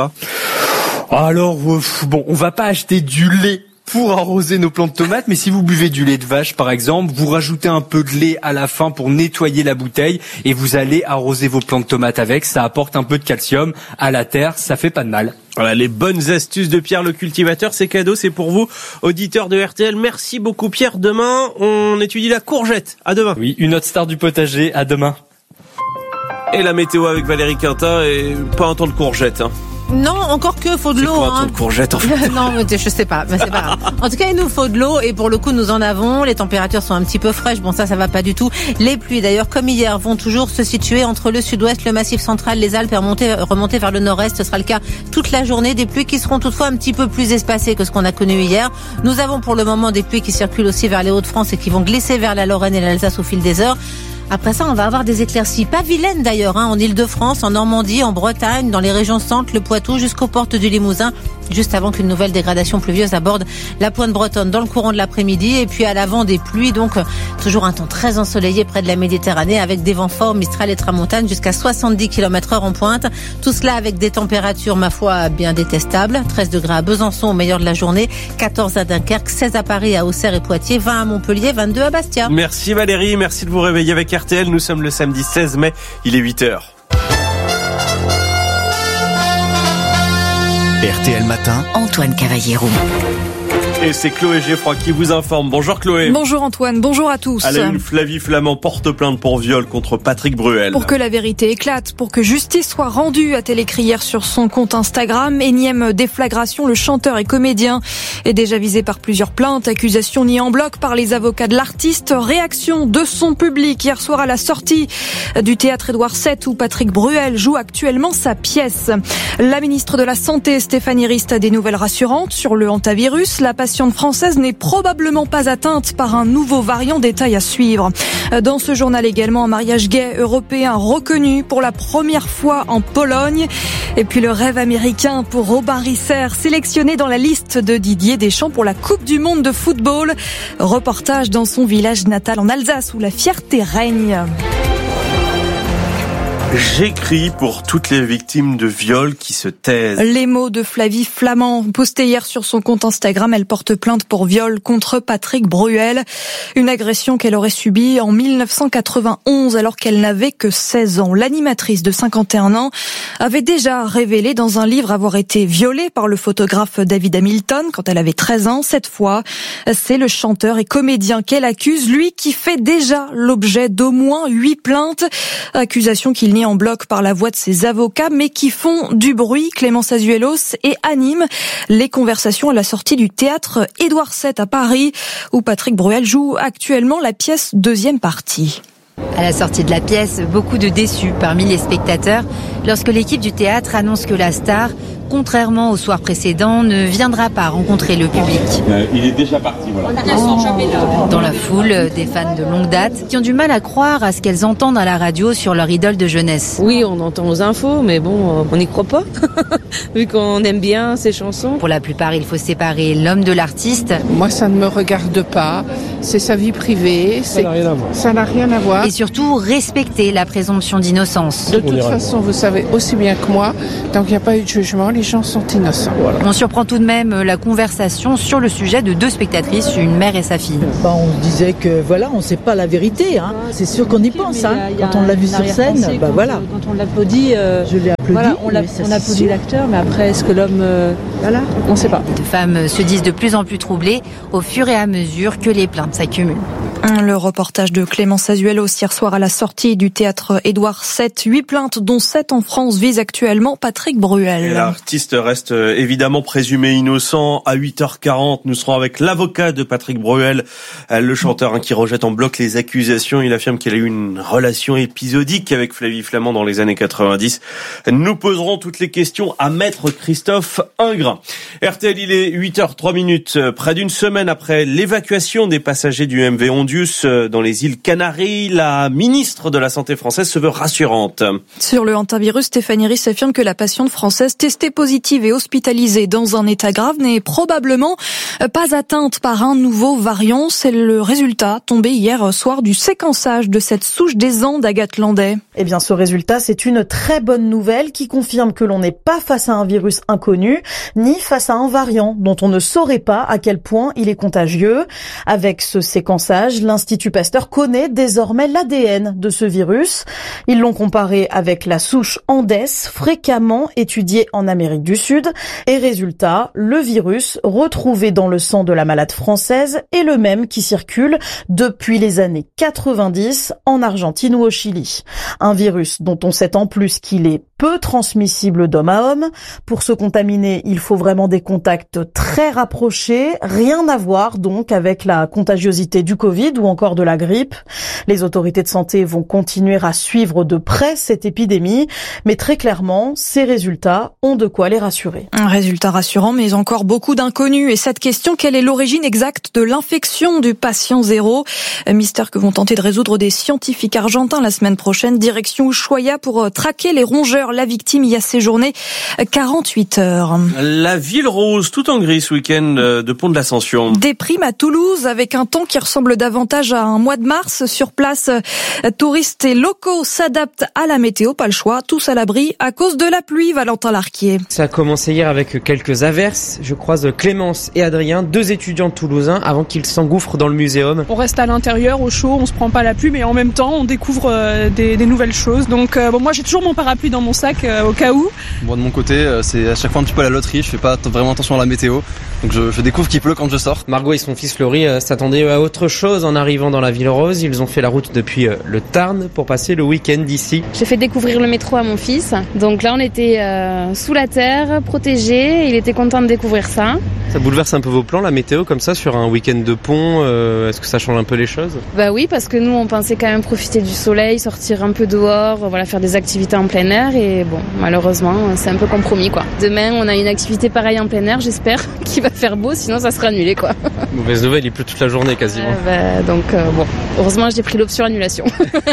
Alors, euh, bon, on va pas acheter du lait pour arroser nos plants de tomates, mais si vous buvez du lait de vache, par exemple, vous rajoutez un peu de lait à la fin pour nettoyer la bouteille et vous allez arroser vos plants de tomates avec. Ça apporte un peu de calcium à la terre, ça fait pas de mal. Voilà, les bonnes astuces de Pierre le cultivateur, c'est cadeau, c'est pour vous, auditeurs de R T L. Merci beaucoup Pierre. Demain, on étudie la courgette. À demain. Oui, une autre star du potager. À demain. Et la météo avec Valérie Quintin et pas un temps de courgette, hein. Non, encore que, faut de c'est l'eau. Quoi, hein. un temps de courgette, en fait. Non, je sais pas, mais c'est pas grave. En tout cas, il nous faut de l'eau et pour le coup, nous en avons. Les températures sont un petit peu fraîches. Bon, ça, ça va pas du tout. Les pluies, d'ailleurs, comme hier, vont toujours se situer entre le sud-ouest, le massif central, les Alpes et remonter, remonter vers le nord-est. Ce sera le cas toute la journée. Des pluies qui seront toutefois un petit peu plus espacées que ce qu'on a connu hier. Nous avons pour le moment des pluies qui circulent aussi vers les Hauts-de-France et qui vont glisser vers la Lorraine et l'Alsace au fil des heures. Après ça, on va avoir des éclaircies, pas vilaines d'ailleurs, hein, en Île-de-France, en Normandie, en Bretagne, dans les régions centre, le Poitou, jusqu'aux portes du Limousin, juste avant qu'une nouvelle dégradation pluvieuse aborde la pointe bretonne dans le courant de l'après-midi. Et puis à l'avant des pluies, donc toujours un temps très ensoleillé près de la Méditerranée, avec des vents forts, Mistral et Tramontane, jusqu'à soixante-dix kilomètres heure en pointe. Tout cela avec des températures, ma foi, bien détestables. treize degrés à Besançon au meilleur de la journée, quatorze à Dunkerque, seize à Paris, à Auxerre et Poitiers, vingt à Montpellier, vingt-deux à Bastia. Merci Valérie, merci de vous réveiller avec R T L. Nous sommes le samedi seize mai, il est huit heures. R T L Matin, Antoine Cavallero. Et c'est Chloé Geffroy qui vous informe. Bonjour Chloé. Bonjour Antoine, bonjour à tous. À la une, Flavie Flament porte plainte pour viol contre Patrick Bruel. Pour que la vérité éclate, pour que justice soit rendue, a-t-elle écrit hier sur son compte Instagram. Énième déflagration, le chanteur et comédien est déjà visé par plusieurs plaintes, accusations niées en bloc par les avocats de l'artiste. Réaction de son public hier soir à la sortie du théâtre Édouard sept où Patrick Bruel joue actuellement sa pièce. La ministre de la Santé, Stéphanie Rist, a des nouvelles rassurantes sur le hantavirus. La patiente française n'est probablement pas atteinte par un nouveau variant, détail à suivre. Dans ce journal également, un mariage gay européen reconnu pour la première fois en Pologne. Et puis le rêve américain pour Robin Risser, sélectionné dans la liste de Didier Deschamps pour la Coupe du Monde de football. Reportage dans son village natal en Alsace où la fierté règne. J'écris pour toutes les victimes de viol qui se taisent. Les mots de Flavie Flament, postés hier sur son compte Instagram. Elle porte plainte pour viol contre Patrick Bruel. Une agression qu'elle aurait subie en dix-neuf cent quatre-vingt-onze alors qu'elle n'avait que seize ans. L'animatrice de cinquante et un ans avait déjà révélé dans un livre avoir été violée par le photographe David Hamilton quand elle avait treize ans. Cette fois, c'est le chanteur et comédien qu'elle accuse, lui qui fait déjà l'objet d'au moins huit plaintes. Accusation qu'il nie condamnés en bloc par la voix de ses avocats, mais qui font du bruit, Clémence Azuelos, et animent les conversations à la sortie du théâtre Édouard sept à Paris, où Patrick Bruel joue actuellement la pièce deuxième partie. À la sortie de la pièce, beaucoup de déçus parmi les spectateurs lorsque l'équipe du théâtre annonce que la star, contrairement au soir précédent, ne viendra pas rencontrer le public. Euh, il est déjà parti, voilà. Oh. Dans la foule, des fans de longue date qui ont du mal à croire à ce qu'elles entendent à la radio sur leur idole de jeunesse. Oui, on entend aux infos, mais bon, on n'y croit pas, vu qu'on aime bien ces chansons. Pour la plupart, il faut séparer l'homme de l'artiste. Moi, ça ne me regarde pas, c'est sa vie privée. Ça n'a rien à voir. Ça n'a rien à voir. Et surtout, respecter la présomption d'innocence. De toute façon, vous savez aussi bien que moi, tant qu'il n'y a pas eu de jugement, les gens sont innocents. Voilà. On surprend tout de même la conversation sur le sujet de deux spectatrices, une mère et sa fille. Bah, on se disait que voilà, on ne sait pas la vérité. Hein. C'est sûr qu'on y pense. Hein. Quand on l'a vu sur scène, bah, quand, voilà. Quand on l'applaudit, euh, je l'ai applaudi. Voilà, on, l'a, on applaudit l'acteur, mais après, est-ce que l'homme, euh, voilà, on ne sait pas. Les deux femmes se disent de plus en plus troublées au fur et à mesure que les plaintes s'accumulent. Le reportage de Clémence Azuelos hier soir à la sortie du théâtre Édouard sept. Huit plaintes, dont sept en France, visent actuellement Patrick Bruel. Et l'artiste reste évidemment présumé innocent. À huit heures quarante, nous serons avec l'avocat de Patrick Bruel, le chanteur qui rejette en bloc les accusations. Il affirme qu'il a eu une relation épisodique avec Flavie Flament dans les années quatre-vingt-dix. Nous poserons toutes les questions à maître Christophe Ingres. R T L, il est huit heures trois minutes. Près d'une semaine après l'évacuation des passagers du M V Ondius dans les îles Canaries, la ministre de la Santé française se veut rassurante. Sur le hantavirus, Stéphanie Ries affirme que la patiente française testée positive et hospitalisée dans un état grave n'est probablement pas atteinte par un nouveau variant. C'est le résultat tombé hier soir du séquençage de cette souche des Andes, Agathe Landais. Eh bien, ce résultat, c'est une très bonne nouvelle qui confirme que l'on n'est pas face à un virus inconnu, ni face à un variant dont on ne saurait pas à quel point il est contagieux. Avec ce séquençage, l'Institut Pasteur connaît désormais l'A D N de ce virus. Ils l'ont comparé avec la souche Andes, fréquemment étudiée en Amérique du Sud. Et résultat, le virus retrouvé dans le sang de la malade française est le même qui circule depuis les années quatre-vingt-dix en Argentine ou au Chili. Un virus dont on sait en plus qu'il est peu transmissible d'homme à homme. Pour se contaminer, il faut vraiment des contacts très rapprochés. Rien à voir donc avec la contagiosité du Covid ou encore de la grippe. Les autorités de santé vont continuer à suivre de près cette épidémie, mais très clairement, ces résultats ont de quoi les rassurer. Un résultat rassurant, mais encore beaucoup d'inconnus. Et cette question, quelle est l'origine exacte de l'infection du patient zéro? Mystère que vont tenter de résoudre des scientifiques argentins la semaine prochaine. Direction Ushuaia pour traquer les rongeurs. La victime y a séjourné quarante-huit heures. La ville rose, tout en gris ce week-end de Pont de l'Ascension. Déprime à Toulouse avec un temps qui ressemble davantage à un mois de mars. Sur place, touristes et locaux s'adaptent à la météo. Pas le choix, tous à l'abri à cause de la pluie, Valentin Larquier. Ça a commencé hier avec quelques averses. Je croise Clémence et Adrien, deux étudiants toulousains, avant qu'ils s'engouffrent dans le muséum. On reste à l'intérieur, au chaud, on se prend pas la pluie, mais en même temps, on découvre euh, des, des nouvelles choses. Donc euh, bon, moi j'ai toujours mon parapluie dans mon sac euh, au cas où. Bon, de mon côté, euh, c'est à chaque fois un petit peu à la loterie. Je fais pas t- vraiment attention à la météo, donc je, je découvre qu'il pleut quand je sors. Margot et son fils Laurie euh, s'attendaient à autre chose en arrivant dans la ville rose. Ils ont fait la route depuis euh, le Tarn pour passer le week-end ici. J'ai fait découvrir le métro à mon fils. Donc là, on était euh, sous la terre, protégés. Il était content de découvrir ça. Ça bouleverse un peu vos plans, la météo, comme ça, sur un week-end de pont. Euh, est-ce que ça change un peu les choses? Bah oui, parce que nous, on pensait quand même profiter du soleil, sortir un peu dehors, voilà, faire des activités en plein air. Et bon, malheureusement, c'est un peu compromis, quoi. Demain, on a une activité pareille en plein air, j'espère, qu'il va faire beau, sinon ça sera annulé, quoi. Mauvaise nouvelle, il pleut toute la journée quasiment. Euh, bah, donc euh, bon, heureusement, j'ai pris l'option annulation.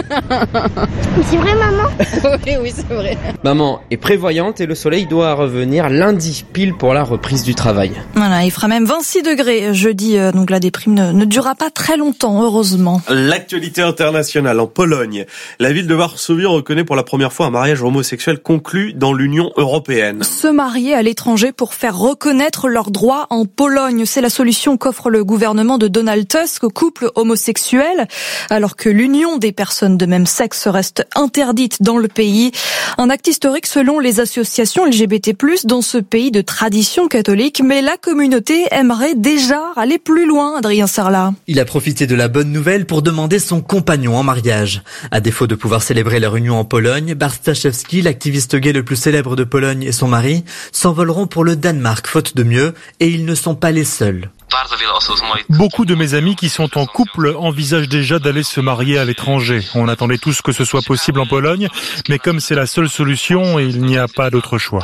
C'est vrai, maman? Oui, oui, c'est vrai. Maman est prévoyante et le soleil doit revenir lundi, pile pour la reprise du travail. Voilà, il fera même vingt-six degrés jeudi, donc la déprime ne, ne durera pas très longtemps, heureusement. L'actualité internationale en Pologne. La ville de Varsovie reconnaît pour la première fois un mariage homosexuel conclu dans l'Union européenne. Se marier à l'étranger pour faire reconnaître leurs droits en Pologne, c'est la solution qu'offre le gouvernement de Donald Tusk aux couples homosexuels, alors que l'union des personnes de même sexe reste interdite dans le pays. Un acte historique selon les associations L G B T plus, dans ce pays de tradition catholique, mais la communauté communauté aimerait déjà aller plus loin, Adrien Sarlat. Il a profité de la bonne nouvelle pour demander son compagnon en mariage. À défaut de pouvoir célébrer leur union en Pologne, Bartaszewski, l'activiste gay le plus célèbre de Pologne, et son mari s'envoleront pour le Danemark, faute de mieux, et ils ne sont pas les seuls. Beaucoup de mes amis qui sont en couple envisagent déjà d'aller se marier à l'étranger. On attendait tous que ce soit possible en Pologne, mais comme c'est la seule solution, il n'y a pas d'autre choix.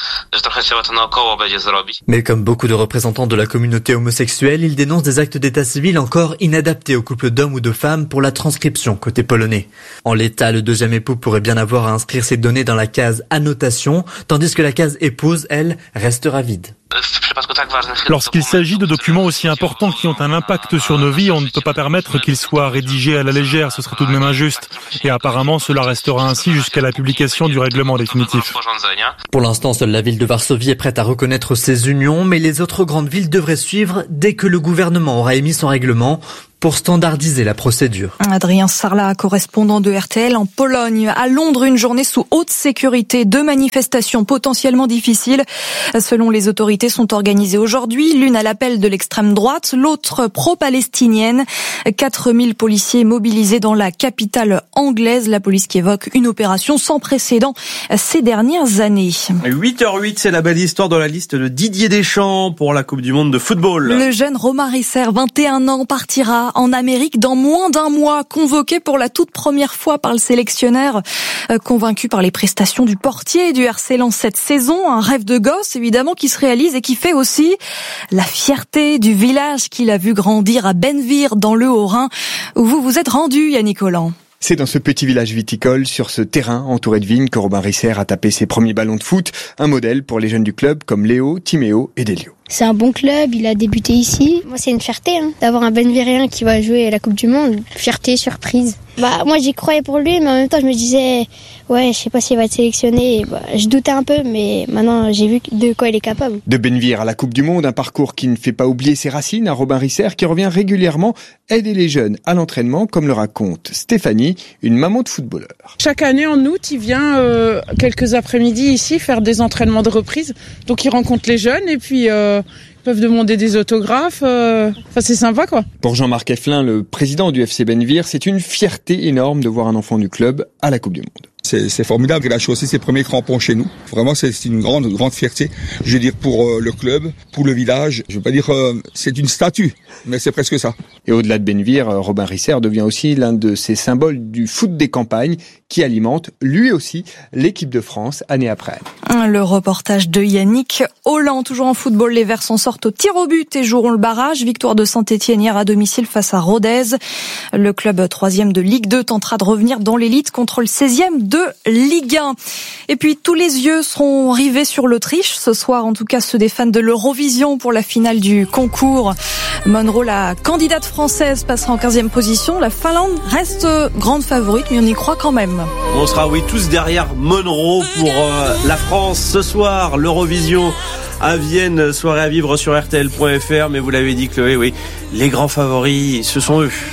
Mais comme beaucoup de représentants de la communauté homosexuelle, ils dénoncent des actes d'état civil encore inadaptés aux couples d'hommes ou de femmes pour la transcription côté polonais. En l'état, le deuxième époux pourrait bien avoir à inscrire ses données dans la case annotation, tandis que la case épouse, elle, restera vide. Lorsqu'il s'agit de documents aussi importants qui ont un impact sur nos vies, on ne peut pas permettre qu'ils soient rédigés à la légère, ce serait tout de même injuste. Et apparemment, cela restera ainsi jusqu'à la publication du règlement définitif. Pour l'instant, seule la ville de Varsovie est prête à reconnaître ces unions, mais les autres grandes villes devraient suivre dès que le gouvernement aura émis son règlement pour standardiser la procédure. Adrien Sarlat, correspondant de R T L en Pologne. À Londres, une journée sous haute sécurité. Deux manifestations potentiellement difficiles, selon les autorités, sont organisées aujourd'hui. L'une à l'appel de l'extrême droite, l'autre pro-palestinienne. quatre mille policiers mobilisés dans la capitale anglaise. La police qui évoque une opération sans précédent ces dernières années. huit heures huit, c'est la belle histoire dans la liste de Didier Deschamps pour la Coupe du Monde de football. Le jeune Romain Risser, vingt et un ans, partira en Amérique dans moins d'un mois, convoqué pour la toute première fois par le sélectionneur, convaincu par les prestations du portier du R C Lens cette saison. Un rêve de gosse, évidemment, qui se réalise et qui fait aussi la fierté du village qu'il a vu grandir à Bennevire, dans le Haut-Rhin, où vous vous êtes rendu, Yannick Holland. C'est dans ce petit village viticole, sur ce terrain entouré de vignes, que Robin Risser a tapé ses premiers ballons de foot. Un modèle pour les jeunes du club comme Léo, Timéo et Delio. C'est un bon club, il a débuté ici. Moi, c'est une fierté hein, d'avoir un Benvirien qui va jouer à la Coupe du Monde. Fierté, surprise. Bah, moi, j'y croyais pour lui, mais en même temps, je me disais, ouais, je sais pas s'il va être sélectionné. Bah, je doutais un peu, mais maintenant, j'ai vu de quoi il est capable. De Bennevire à la Coupe du Monde, un parcours qui ne fait pas oublier ses racines à Robin Risser, qui revient régulièrement aider les jeunes à l'entraînement, comme le raconte Stéphanie, une maman de footballeur. Chaque année, en août, il vient euh, quelques après-midi ici faire des entraînements de reprise. Donc, il rencontre les jeunes et puis... Euh Ils peuvent demander des autographes, euh... enfin c'est sympa quoi. Pour Jean-Marc Effelin, le président du F C Bennevire, c'est une fierté énorme de voir un enfant du club à la Coupe du Monde. C'est, c'est formidable, il a chaussé ses premiers crampons chez nous. Vraiment, c'est, c'est une grande, grande fierté. Je veux dire pour euh, le club, pour le village. Je veux pas dire euh, c'est une statue, mais c'est presque ça. Et au-delà de Bennevire, Robin Risser devient aussi l'un de ces symboles du foot des campagnes qui alimente lui aussi l'équipe de France année après année. Le reportage de Yannick Holland. Toujours en football, les Verts s'en sortent au tir au but et joueront le barrage. Victoire de Saint-Étienne hier à domicile face à Rodez. Le club troisième de Ligue deux tentera de revenir dans l'élite contre le seizième de Ligue un. Et puis tous les yeux seront rivés sur l'Autriche ce soir, en tout cas ceux des fans de l'Eurovision pour la finale du concours. Monroe, la candidate française, passera en quinzième position. La Finlande reste grande favorite, mais on y croit quand même. On sera oui tous derrière Monroe pour euh, la France ce soir, l'Eurovision à Vienne, soirée à vivre sur R T L point F R. Mais vous l'avez dit Chloé, oui, les grands favoris, ce sont eux.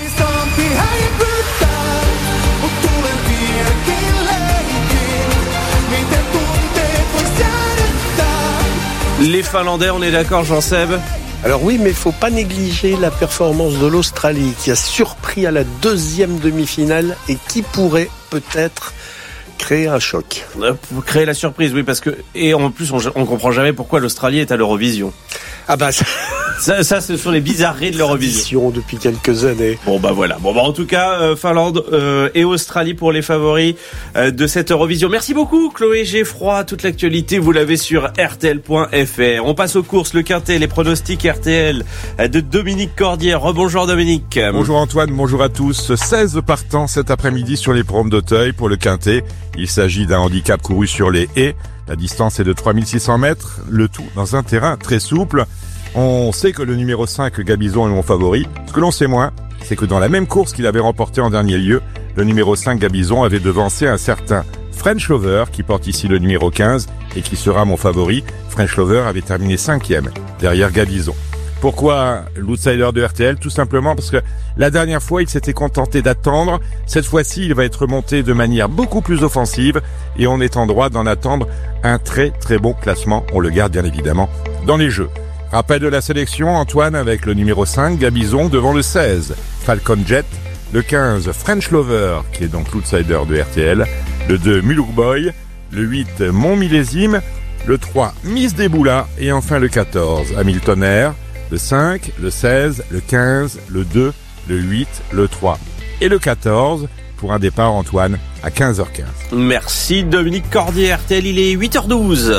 Les Finlandais, on est d'accord, Jean-Seb ? Alors oui, mais il faut pas négliger la performance de l'Australie qui a surpris à la deuxième demi-finale et qui pourrait peut-être créer un choc. Pour créer la surprise, oui, parce que et en plus on, on comprend jamais pourquoi l'Australie est à l'Eurovision. Ah bah ça, ça, ça ce sont les bizarreries de l'Eurovision depuis quelques années. Bon bah voilà. Bon bah en tout cas euh, Finlande euh, et Australie pour les favoris euh, de cette Eurovision. Merci beaucoup Chloé Geffroy. Toute l'actualité vous l'avez sur R T L point F R. On passe aux courses, le quintet, les pronostics R T L de Dominique Cordier. Rebonjour Dominique. Bonjour Antoine, bonjour à tous. seize partants cet après-midi sur les promes d'Auteuil pour le quintet. Il s'agit d'un handicap couru sur les haies. La distance est de trois mille six cents mètres, le tout dans un terrain très souple. On sait que le numéro cinq, Gabizon, est mon favori. Ce que l'on sait moins, c'est que dans la même course qu'il avait remportée en dernier lieu, le numéro cinq, Gabizon, avait devancé un certain French Lover, qui porte ici le numéro quinze et qui sera mon favori. French Lover avait terminé cinquième, derrière Gabizon. Pourquoi l'outsider de R T L ? Tout simplement parce que la dernière fois, il s'était contenté d'attendre. Cette fois-ci, il va être monté de manière beaucoup plus offensive et on est en droit d'en attendre un très très bon classement. On le garde bien évidemment dans les jeux. Rappel de la sélection, Antoine avec le numéro cinq, Gabizon devant le seize, Falcon Jet, le quinze, French Lover, qui est donc l'outsider de R T L, le deux, Muluk Boy, le huit, Mon Millésime, le trois, Miss Deboula, et enfin le quatorze, Hamilton Air, le cinq, le seize, le quinze, le deux, le huit, le trois et le quatorze, pour un départ, Antoine, à quinze heures quinze. Merci Dominique Cordier, R T L, il est huit heures douze.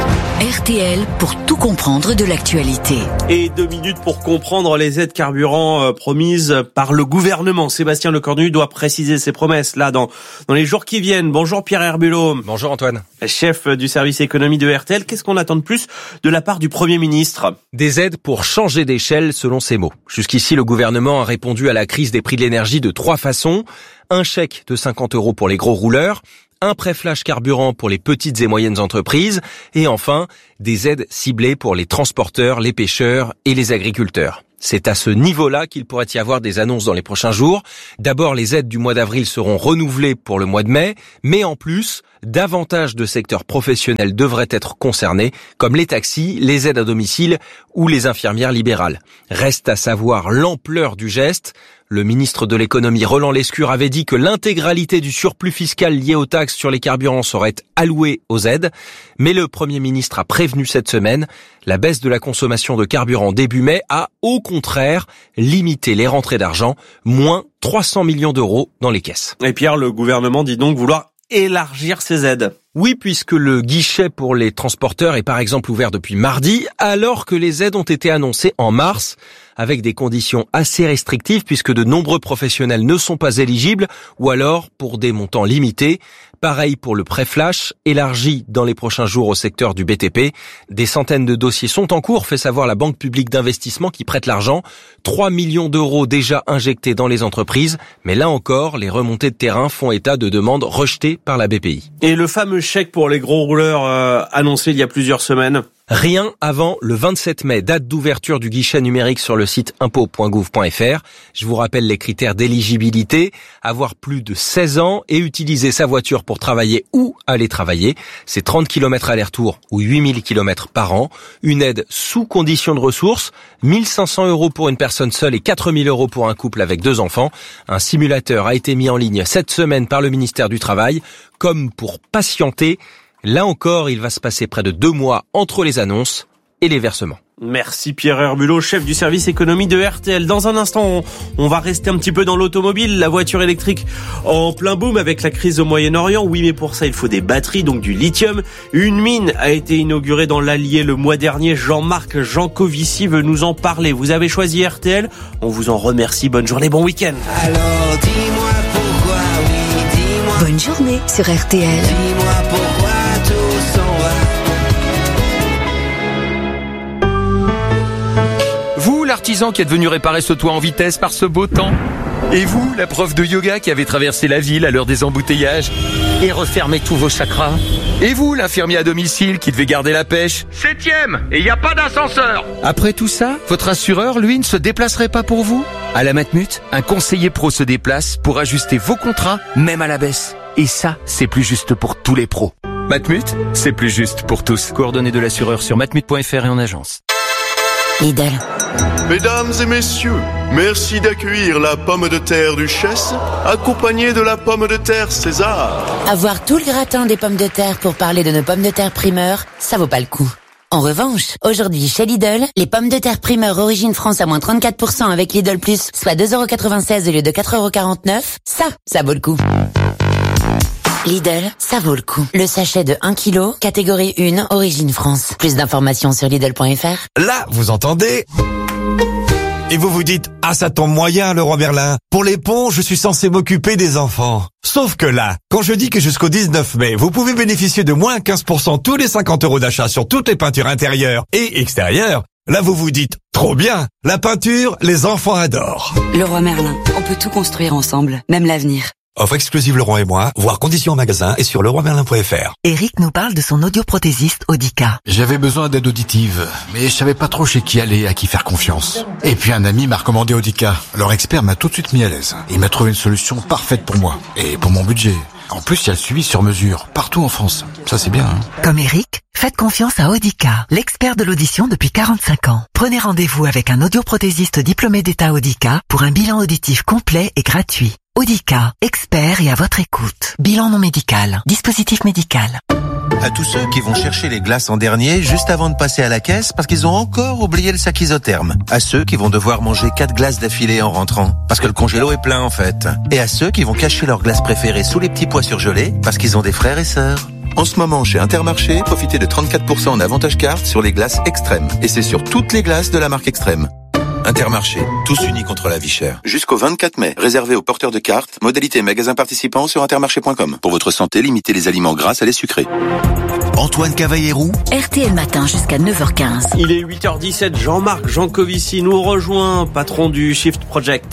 R T L pour tout comprendre de l'actualité. Et deux minutes pour comprendre les aides carburant promises par le gouvernement. Sébastien Lecornu doit préciser ses promesses là dans dans les jours qui viennent. Bonjour Pierre Herbulot. Bonjour Antoine. Chef du service économie de R T L, qu'est-ce qu'on attend de plus de la part du Premier ministre ? Des aides pour changer d'échelle selon ses mots. Jusqu'ici, le gouvernement a répondu à la crise des prix de l'énergie de trois façons. Un chèque de cinquante euros pour les gros rouleurs, un prêt flash carburant pour les petites et moyennes entreprises, et enfin, des aides ciblées pour les transporteurs, les pêcheurs et les agriculteurs. C'est à ce niveau-là qu'il pourrait y avoir des annonces dans les prochains jours. D'abord, les aides du mois d'avril seront renouvelées pour le mois de mai, mais en plus, davantage de secteurs professionnels devraient être concernés, comme les taxis, les aides à domicile ou les infirmières libérales. Reste à savoir l'ampleur du geste. Le ministre de l'économie Roland Lescure avait dit que l'intégralité du surplus fiscal lié aux taxes sur les carburants serait allouée aux aides. Mais le Premier ministre a prévenu cette semaine, la baisse de la consommation de carburant début mai a, au contraire, limité les rentrées d'argent, moins trois cents millions d'euros dans les caisses. Et Pierre, le gouvernement dit donc vouloir élargir ces aides. Oui, puisque le guichet pour les transporteurs est par exemple ouvert depuis mardi, alors que les aides ont été annoncées en mars, avec des conditions assez restrictives puisque de nombreux professionnels ne sont pas éligibles, ou alors pour des montants limités. Pareil pour le prêt flash, élargi dans les prochains jours au secteur du B T P. Des centaines de dossiers sont en cours, fait savoir la Banque publique d'investissement qui prête l'argent. trois millions d'euros déjà injectés dans les entreprises, mais là encore, les remontées de terrain font état de demandes rejetées par la B P I. Et le fameux chèque pour les gros rouleurs euh, annoncé il y a plusieurs semaines ? Rien avant le vingt-sept mai, date d'ouverture du guichet numérique sur le site impôt point gouv point f r. Je vous rappelle les critères d'éligibilité, avoir plus de seize ans et utiliser sa voiture pour travailler ou aller travailler. C'est trente kilomètres aller-retour ou huit mille kilomètres par an. Une aide sous condition de ressources, mille cinq cents euros pour une personne seule et quatre mille euros pour un couple avec deux enfants. Un simulateur a été mis en ligne cette semaine par le ministère du Travail, comme pour patienter. Là encore, il va se passer près de deux mois entre les annonces et les versements. Merci Pierre Herbulot, chef du service économie de R T L. Dans un instant, on, on va rester un petit peu dans l'automobile. La voiture électrique en plein boom avec la crise au Moyen-Orient. Oui, mais pour ça, il faut des batteries, donc du lithium. Une mine a été inaugurée dans l'Allier le mois dernier. Jean-Marc Jancovici veut nous en parler. Vous avez choisi R T L. On vous en remercie. Bonne journée, bon week-end. Alors dis-moi pourquoi, oui, dis-moi. Bonne journée sur R T L. Dis-moi pourquoi tout s'en va. Vous, l'artisan qui est venu réparer ce toit en vitesse par ce beau temps. Et vous, la prof de yoga qui avait traversé la ville à l'heure des embouteillages et refermé tous vos chakras. Et vous, l'infirmier à domicile qui devait garder la pêche. Septième, et il n'y a pas d'ascenseur. Après tout ça, votre assureur, lui, ne se déplacerait pas pour vous? À la Matmut, un conseiller pro se déplace pour ajuster vos contrats, même à la baisse. Et ça, c'est plus juste pour tous les pros. Matmut, c'est plus juste pour tous. Coordonnées de l'assureur sur matmut point f r et en agence. Lidl. Mesdames et messieurs, merci d'accueillir la pomme de terre Duchesse, accompagnée de la pomme de terre César. Avoir tout le gratin des pommes de terre pour parler de nos pommes de terre primeur, ça vaut pas le coup. En revanche, aujourd'hui chez Lidl, les pommes de terre primeur origine France à moins trente-quatre pour cent avec Lidl Plus, soit deux euros quatre-vingt-seize au lieu de quatre euros quarante-neuf, ça, ça vaut le coup. Lidl, ça vaut le coup. Le sachet de un kilo, catégorie un, origine France. Plus d'informations sur Lidl point f r. Là, vous entendez ? Et vous vous dites, ah ça tombe moyen Leroy Merlin. Pour les ponts, je suis censé m'occuper des enfants. Sauf que là, quand je dis que jusqu'au dix-neuf mai, vous pouvez bénéficier de moins quinze pour cent tous les cinquante euros d'achat sur toutes les peintures intérieures et extérieures, là vous vous dites, trop bien, la peinture, les enfants adorent. Leroy Merlin, on peut tout construire ensemble, même l'avenir. Offre exclusive Leroy et moi, voir conditions en magasin et sur leroy merlin point f r. Eric nous parle de son audioprothésiste Audica. J'avais besoin d'aide auditive, mais je savais pas trop chez qui aller, à qui faire confiance. Et puis un ami m'a recommandé Audica. Leur expert m'a tout de suite mis à l'aise. Il m'a trouvé une solution parfaite pour moi et pour mon budget. En plus, il y a le suivi sur mesure, partout en France. Ça, c'est bien, hein. Comme Eric, Faites confiance à Audica, l'expert de l'audition depuis quarante-cinq ans. Prenez rendez-vous avec un audioprothésiste diplômé d'État Audica pour un bilan auditif complet et gratuit. Audica, expert et à votre écoute. Bilan non médical, dispositif médical. À tous ceux qui vont chercher les glaces en dernier juste avant de passer à la caisse parce qu'ils ont encore oublié le sac isotherme. À ceux qui vont devoir manger quatre glaces d'affilée en rentrant parce que le congélo est plein en fait. Et à ceux qui vont cacher leurs glaces préférées sous les petits pois surgelés parce qu'ils ont des frères et sœurs. En ce moment, chez Intermarché, profitez de trente-quatre pour cent en avantage carte sur les glaces Extrême. Et c'est sur toutes les glaces de la marque Extrême. Intermarché, tous unis contre la vie chère. Jusqu'au vingt-quatre mai, réservé aux porteurs de cartes, modalité magasin participant sur intermarché point com. Pour votre santé, limitez les aliments gras à les sucrés. Antoine Cavallero. R T L Matin jusqu'à neuf heures quinze. Il est huit heures dix-sept, Jean-Marc Jancovici nous rejoint, patron du Shift Project.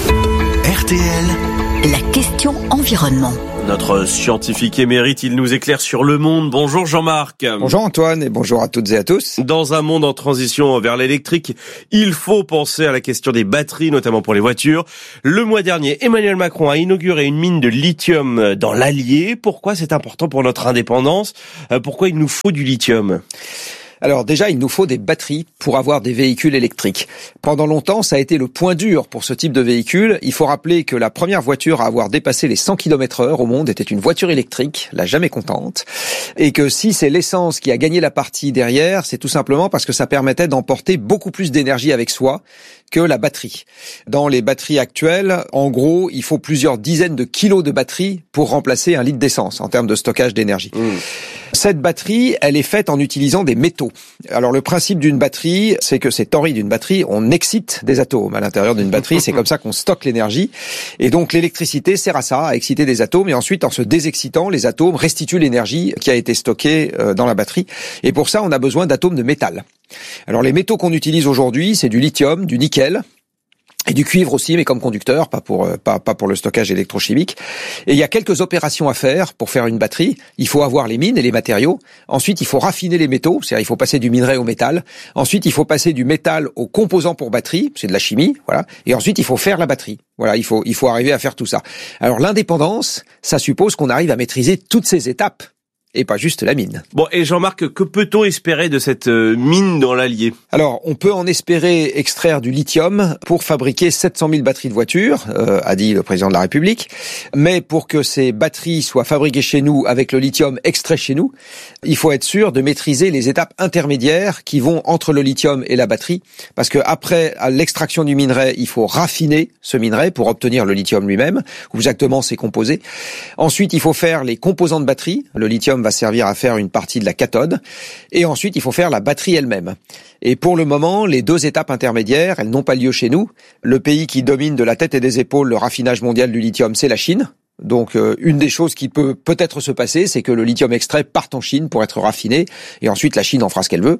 R T L, la question environnement. Notre scientifique émérite, il nous éclaire sur le monde. Bonjour Jean-Marc. Bonjour Antoine et bonjour à toutes et à tous. Dans un monde en transition vers l'électrique, il faut penser à la question des batteries, notamment pour les voitures. Le mois dernier, Emmanuel Macron a inauguré une mine de lithium dans l'Allier. Pourquoi c'est important pour notre indépendance ? Pourquoi il nous faut du lithium ? Alors déjà, il nous faut des batteries pour avoir des véhicules électriques. Pendant longtemps, ça a été le point dur pour ce type de véhicule. Il faut rappeler que la première voiture à avoir dépassé les cent kilomètres heure au monde était une voiture électrique, la jamais contente. Et que si c'est l'essence qui a gagné la partie derrière, c'est tout simplement parce que ça permettait d'emporter beaucoup plus d'énergie avec soi que la batterie. Dans les batteries actuelles, en gros, il faut plusieurs dizaines de kilos de batterie pour remplacer un litre d'essence en termes de stockage d'énergie. Mmh. Cette batterie, elle est faite en utilisant des métaux. Alors le principe d'une batterie, c'est que c'est théorie d'une batterie, on excite des atomes à l'intérieur d'une batterie, c'est comme ça qu'on stocke l'énergie. Et donc l'électricité sert à ça, à exciter des atomes, et ensuite en se désexcitant, les atomes restituent l'énergie qui a été stockée dans la batterie. Et pour ça, on a besoin d'atomes de métal. Alors les métaux qu'on utilise aujourd'hui, c'est du lithium, du nickel, et du cuivre aussi, mais comme conducteur, pas pour pas pas pour le stockage électrochimique. Et il y a quelques opérations à faire pour faire une batterie. Il faut avoir les mines et les matériaux. Ensuite, il faut raffiner les métaux, c'est-à-dire il faut passer du minerai au métal. Ensuite, il faut passer du métal aux composants pour batterie, c'est de la chimie, voilà. Et ensuite, il faut faire la batterie. Voilà, il faut il faut arriver à faire tout ça. Alors l'indépendance, ça suppose qu'on arrive à maîtriser toutes ces étapes. Et pas juste la mine. Bon, et Jean-Marc, que peut-on espérer de cette mine dans l'Allier ? Alors, on peut en espérer extraire du lithium pour fabriquer sept cent mille batteries de voitures, euh, a dit le président de la République. Mais pour que ces batteries soient fabriquées chez nous avec le lithium extrait chez nous, il faut être sûr de maîtriser les étapes intermédiaires qui vont entre le lithium et la batterie. Parce que après l'extraction du minerai, il faut raffiner ce minerai pour obtenir le lithium lui-même, ou exactement ses composés. Ensuite, il faut faire les composants de batterie. Le lithium va servir à faire une partie de la cathode. Et ensuite, il faut faire la batterie elle-même. Et pour le moment, les deux étapes intermédiaires, elles n'ont pas lieu chez nous. Le pays qui domine de la tête et des épaules le raffinage mondial du lithium, c'est la Chine. Donc, euh, une des choses qui peut peut-être se passer, c'est que le lithium extrait parte en Chine pour être raffiné, et ensuite la Chine en fera ce qu'elle veut.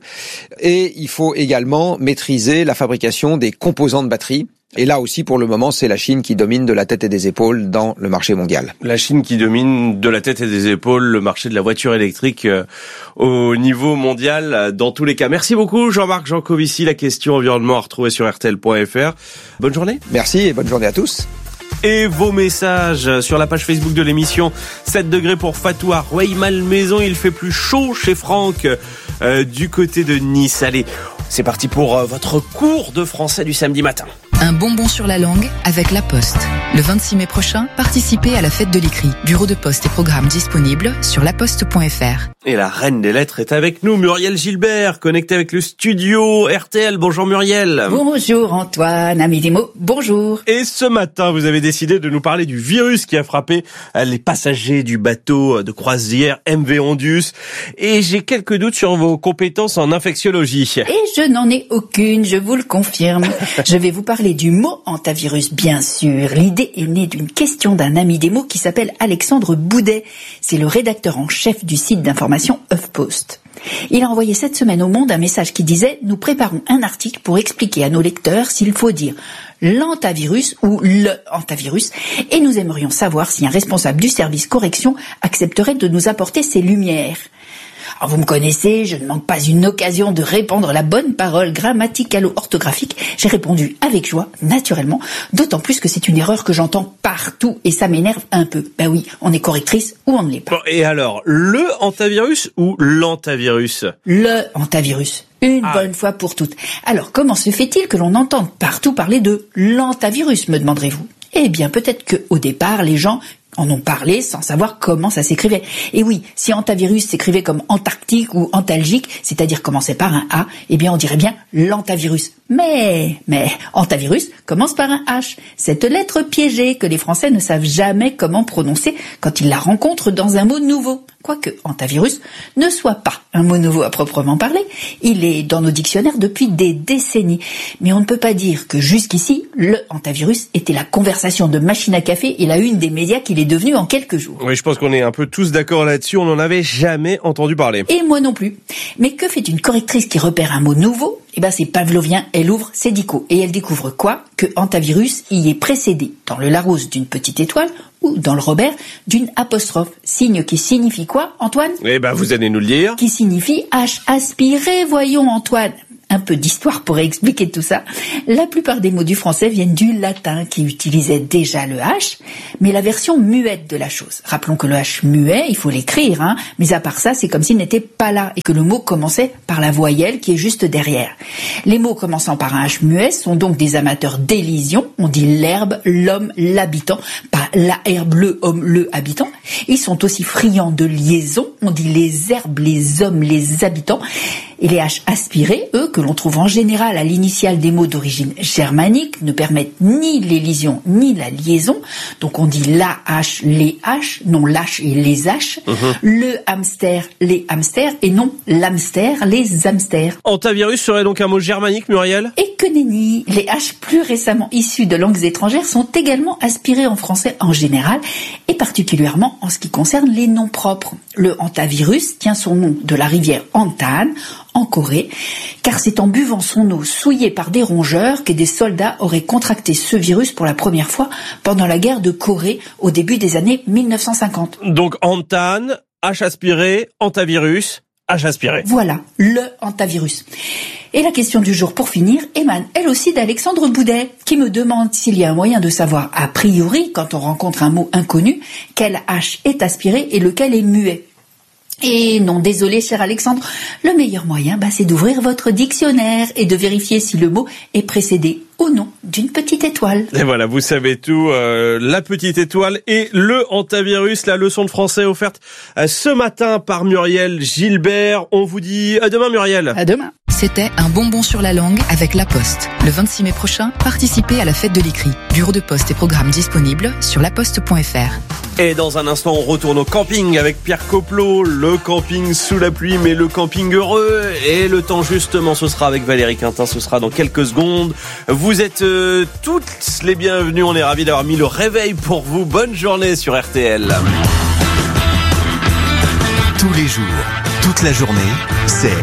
Et il faut également maîtriser la fabrication des composants de batterie. Et là aussi, pour le moment, c'est la Chine qui domine de la tête et des épaules dans le marché mondial. La Chine qui domine de la tête et des épaules le marché de la voiture électrique euh, au niveau mondial, euh, dans tous les cas. Merci beaucoup, Jean-Marc Jancovici. La question environnement à retrouver sur R T L point F R. Bonne journée. Merci et bonne journée à tous. Et vos messages sur la page Facebook de l'émission. sept degrés pour Fatou à Rueil-Malmaison. Il fait plus chaud chez Franck euh, du côté de Nice. Allez, c'est parti pour euh, votre cours de français du samedi matin. Un bonbon sur la langue avec La Poste. Le vingt-six mai prochain, participez à la fête de l'écrit. Bureau de poste et programme disponibles sur laposte point F R. Et la reine des lettres est avec nous, Muriel Gilbert, connectée avec le studio R T L. Bonjour Muriel. Bonjour Antoine, ami des mots, bonjour. Et ce matin, vous avez décidé de nous parler du virus qui a frappé les passagers du bateau de croisière M V Ondius. Et j'ai quelques doutes sur vos compétences en infectiologie. Et je n'en ai aucune, je vous le confirme. Je vais vous parler du mot hantavirus, bien sûr. L'idée est née d'une question d'un ami des mots qui s'appelle Alexandre Boudet. C'est le rédacteur en chef du site d'information HuffPost. Il a envoyé cette semaine au Monde un message qui disait « Nous préparons un article pour expliquer à nos lecteurs s'il faut dire l'hantavirus ou le hantavirus et nous aimerions savoir si un responsable du service correction accepterait de nous apporter ses lumières. » Alors, vous me connaissez, je ne manque pas une occasion de répandre la bonne parole grammaticalo-orthographique. J'ai répondu avec joie, naturellement, d'autant plus que c'est une erreur que j'entends partout et ça m'énerve un peu. Ben oui, on est correctrice ou on ne l'est pas. Bon, et alors, le hantavirus ou l'antavirus? Le hantavirus. Une ah. bonne fois pour toutes. Alors, comment se fait-il que l'on entende partout parler de l'hantavirus, me demanderez-vous? Eh bien, peut-être que au départ, les gens en ont parlé sans savoir comment ça s'écrivait. Et oui, si hantavirus s'écrivait comme antarctique ou antalgique, c'est-à-dire commençait par un A, eh bien on dirait bien l'hantavirus. Mais, mais, hantavirus commence par un H. Cette lettre piégée que les Français ne savent jamais comment prononcer quand ils la rencontrent dans un mot nouveau. Quoique hantavirus ne soit pas un mot nouveau à proprement parler, il est dans nos dictionnaires depuis des décennies. Mais on ne peut pas dire que jusqu'ici, le hantavirus était la conversation de machine à café et la une des médias qu'il est devenu en quelques jours. Oui, je pense qu'on est un peu tous d'accord là-dessus, on n'en avait jamais entendu parler. Et moi non plus. Mais que fait une correctrice qui repère un mot nouveau? Eh ben c'est pavlovien, elle ouvre ses dico et elle découvre quoi? Que hantavirus y est précédé dans le Larousse d'une petite étoile ou dans le Robert d'une apostrophe, signe qui signifie quoi, Antoine? Eh ben vous allez nous le dire. Qui signifie H aspiré, voyons Antoine. Un peu d'histoire pourrait expliquer tout ça. La plupart des mots du français viennent du latin qui utilisait déjà le H, mais la version muette de la chose. Rappelons que le H muet, il faut l'écrire, hein, mais à part ça, c'est comme s'il n'était pas là et que le mot commençait par la voyelle qui est juste derrière. Les mots commençant par un H muet sont donc des amateurs d'élision. On dit l'herbe, l'homme, l'habitant, pas la herbe, le homme, le habitant. Ils sont aussi friands de liaison. On dit les herbes, les hommes, les habitants. Et les H aspirés, eux, que l'on trouve en général à l'initiale des mots d'origine germanique, ne permettent ni l'élision ni la liaison. Donc on dit la H, les H, non l'H et les H. Mmh. Le hamster, les hamsters, et non l'hamster, les hamsters. Hantavirus serait donc un mot germanique, Muriel? Et que nenni, les H plus récemment issus de langues étrangères sont également aspirés en français en général, et particulièrement en ce qui concerne les noms propres. Le hantavirus tient son nom de la rivière Hantan, en Corée, car c'est en buvant son eau souillée par des rongeurs que des soldats auraient contracté ce virus pour la première fois pendant la guerre de Corée au début des années mille neuf cent cinquante. Donc Hantan, H aspiré, hantavirus, H aspiré. Voilà, le hantavirus. Et la question du jour pour finir émane elle aussi d'Alexandre Boudet, qui me demande s'il y a un moyen de savoir a priori, quand on rencontre un mot inconnu, quel H est aspiré et lequel est muet. Et non, désolé, cher Alexandre, le meilleur moyen, bah, c'est d'ouvrir votre dictionnaire et de vérifier si le mot est précédé ou non d'une petite étoile. Et voilà, vous savez tout, euh, la petite étoile et le hantavirus, la leçon de français offerte euh, ce matin par Muriel Gilbert. On vous dit à demain, Muriel. À demain. C'était un bonbon sur la langue avec La Poste. Le vingt-six mai prochain, participez à la fête de l'écrit. Bureau de poste et programme disponibles sur laposte point f r. Et dans un instant, on retourne au camping avec Pierre Coplot. Le camping sous la pluie, mais le camping heureux. Et le temps, justement, ce sera avec Valérie Quintin. Ce sera dans quelques secondes. Vous êtes euh, toutes les bienvenues. On est ravis d'avoir mis le réveil pour vous. Bonne journée sur R T L. Tous les jours, toute la journée, c'est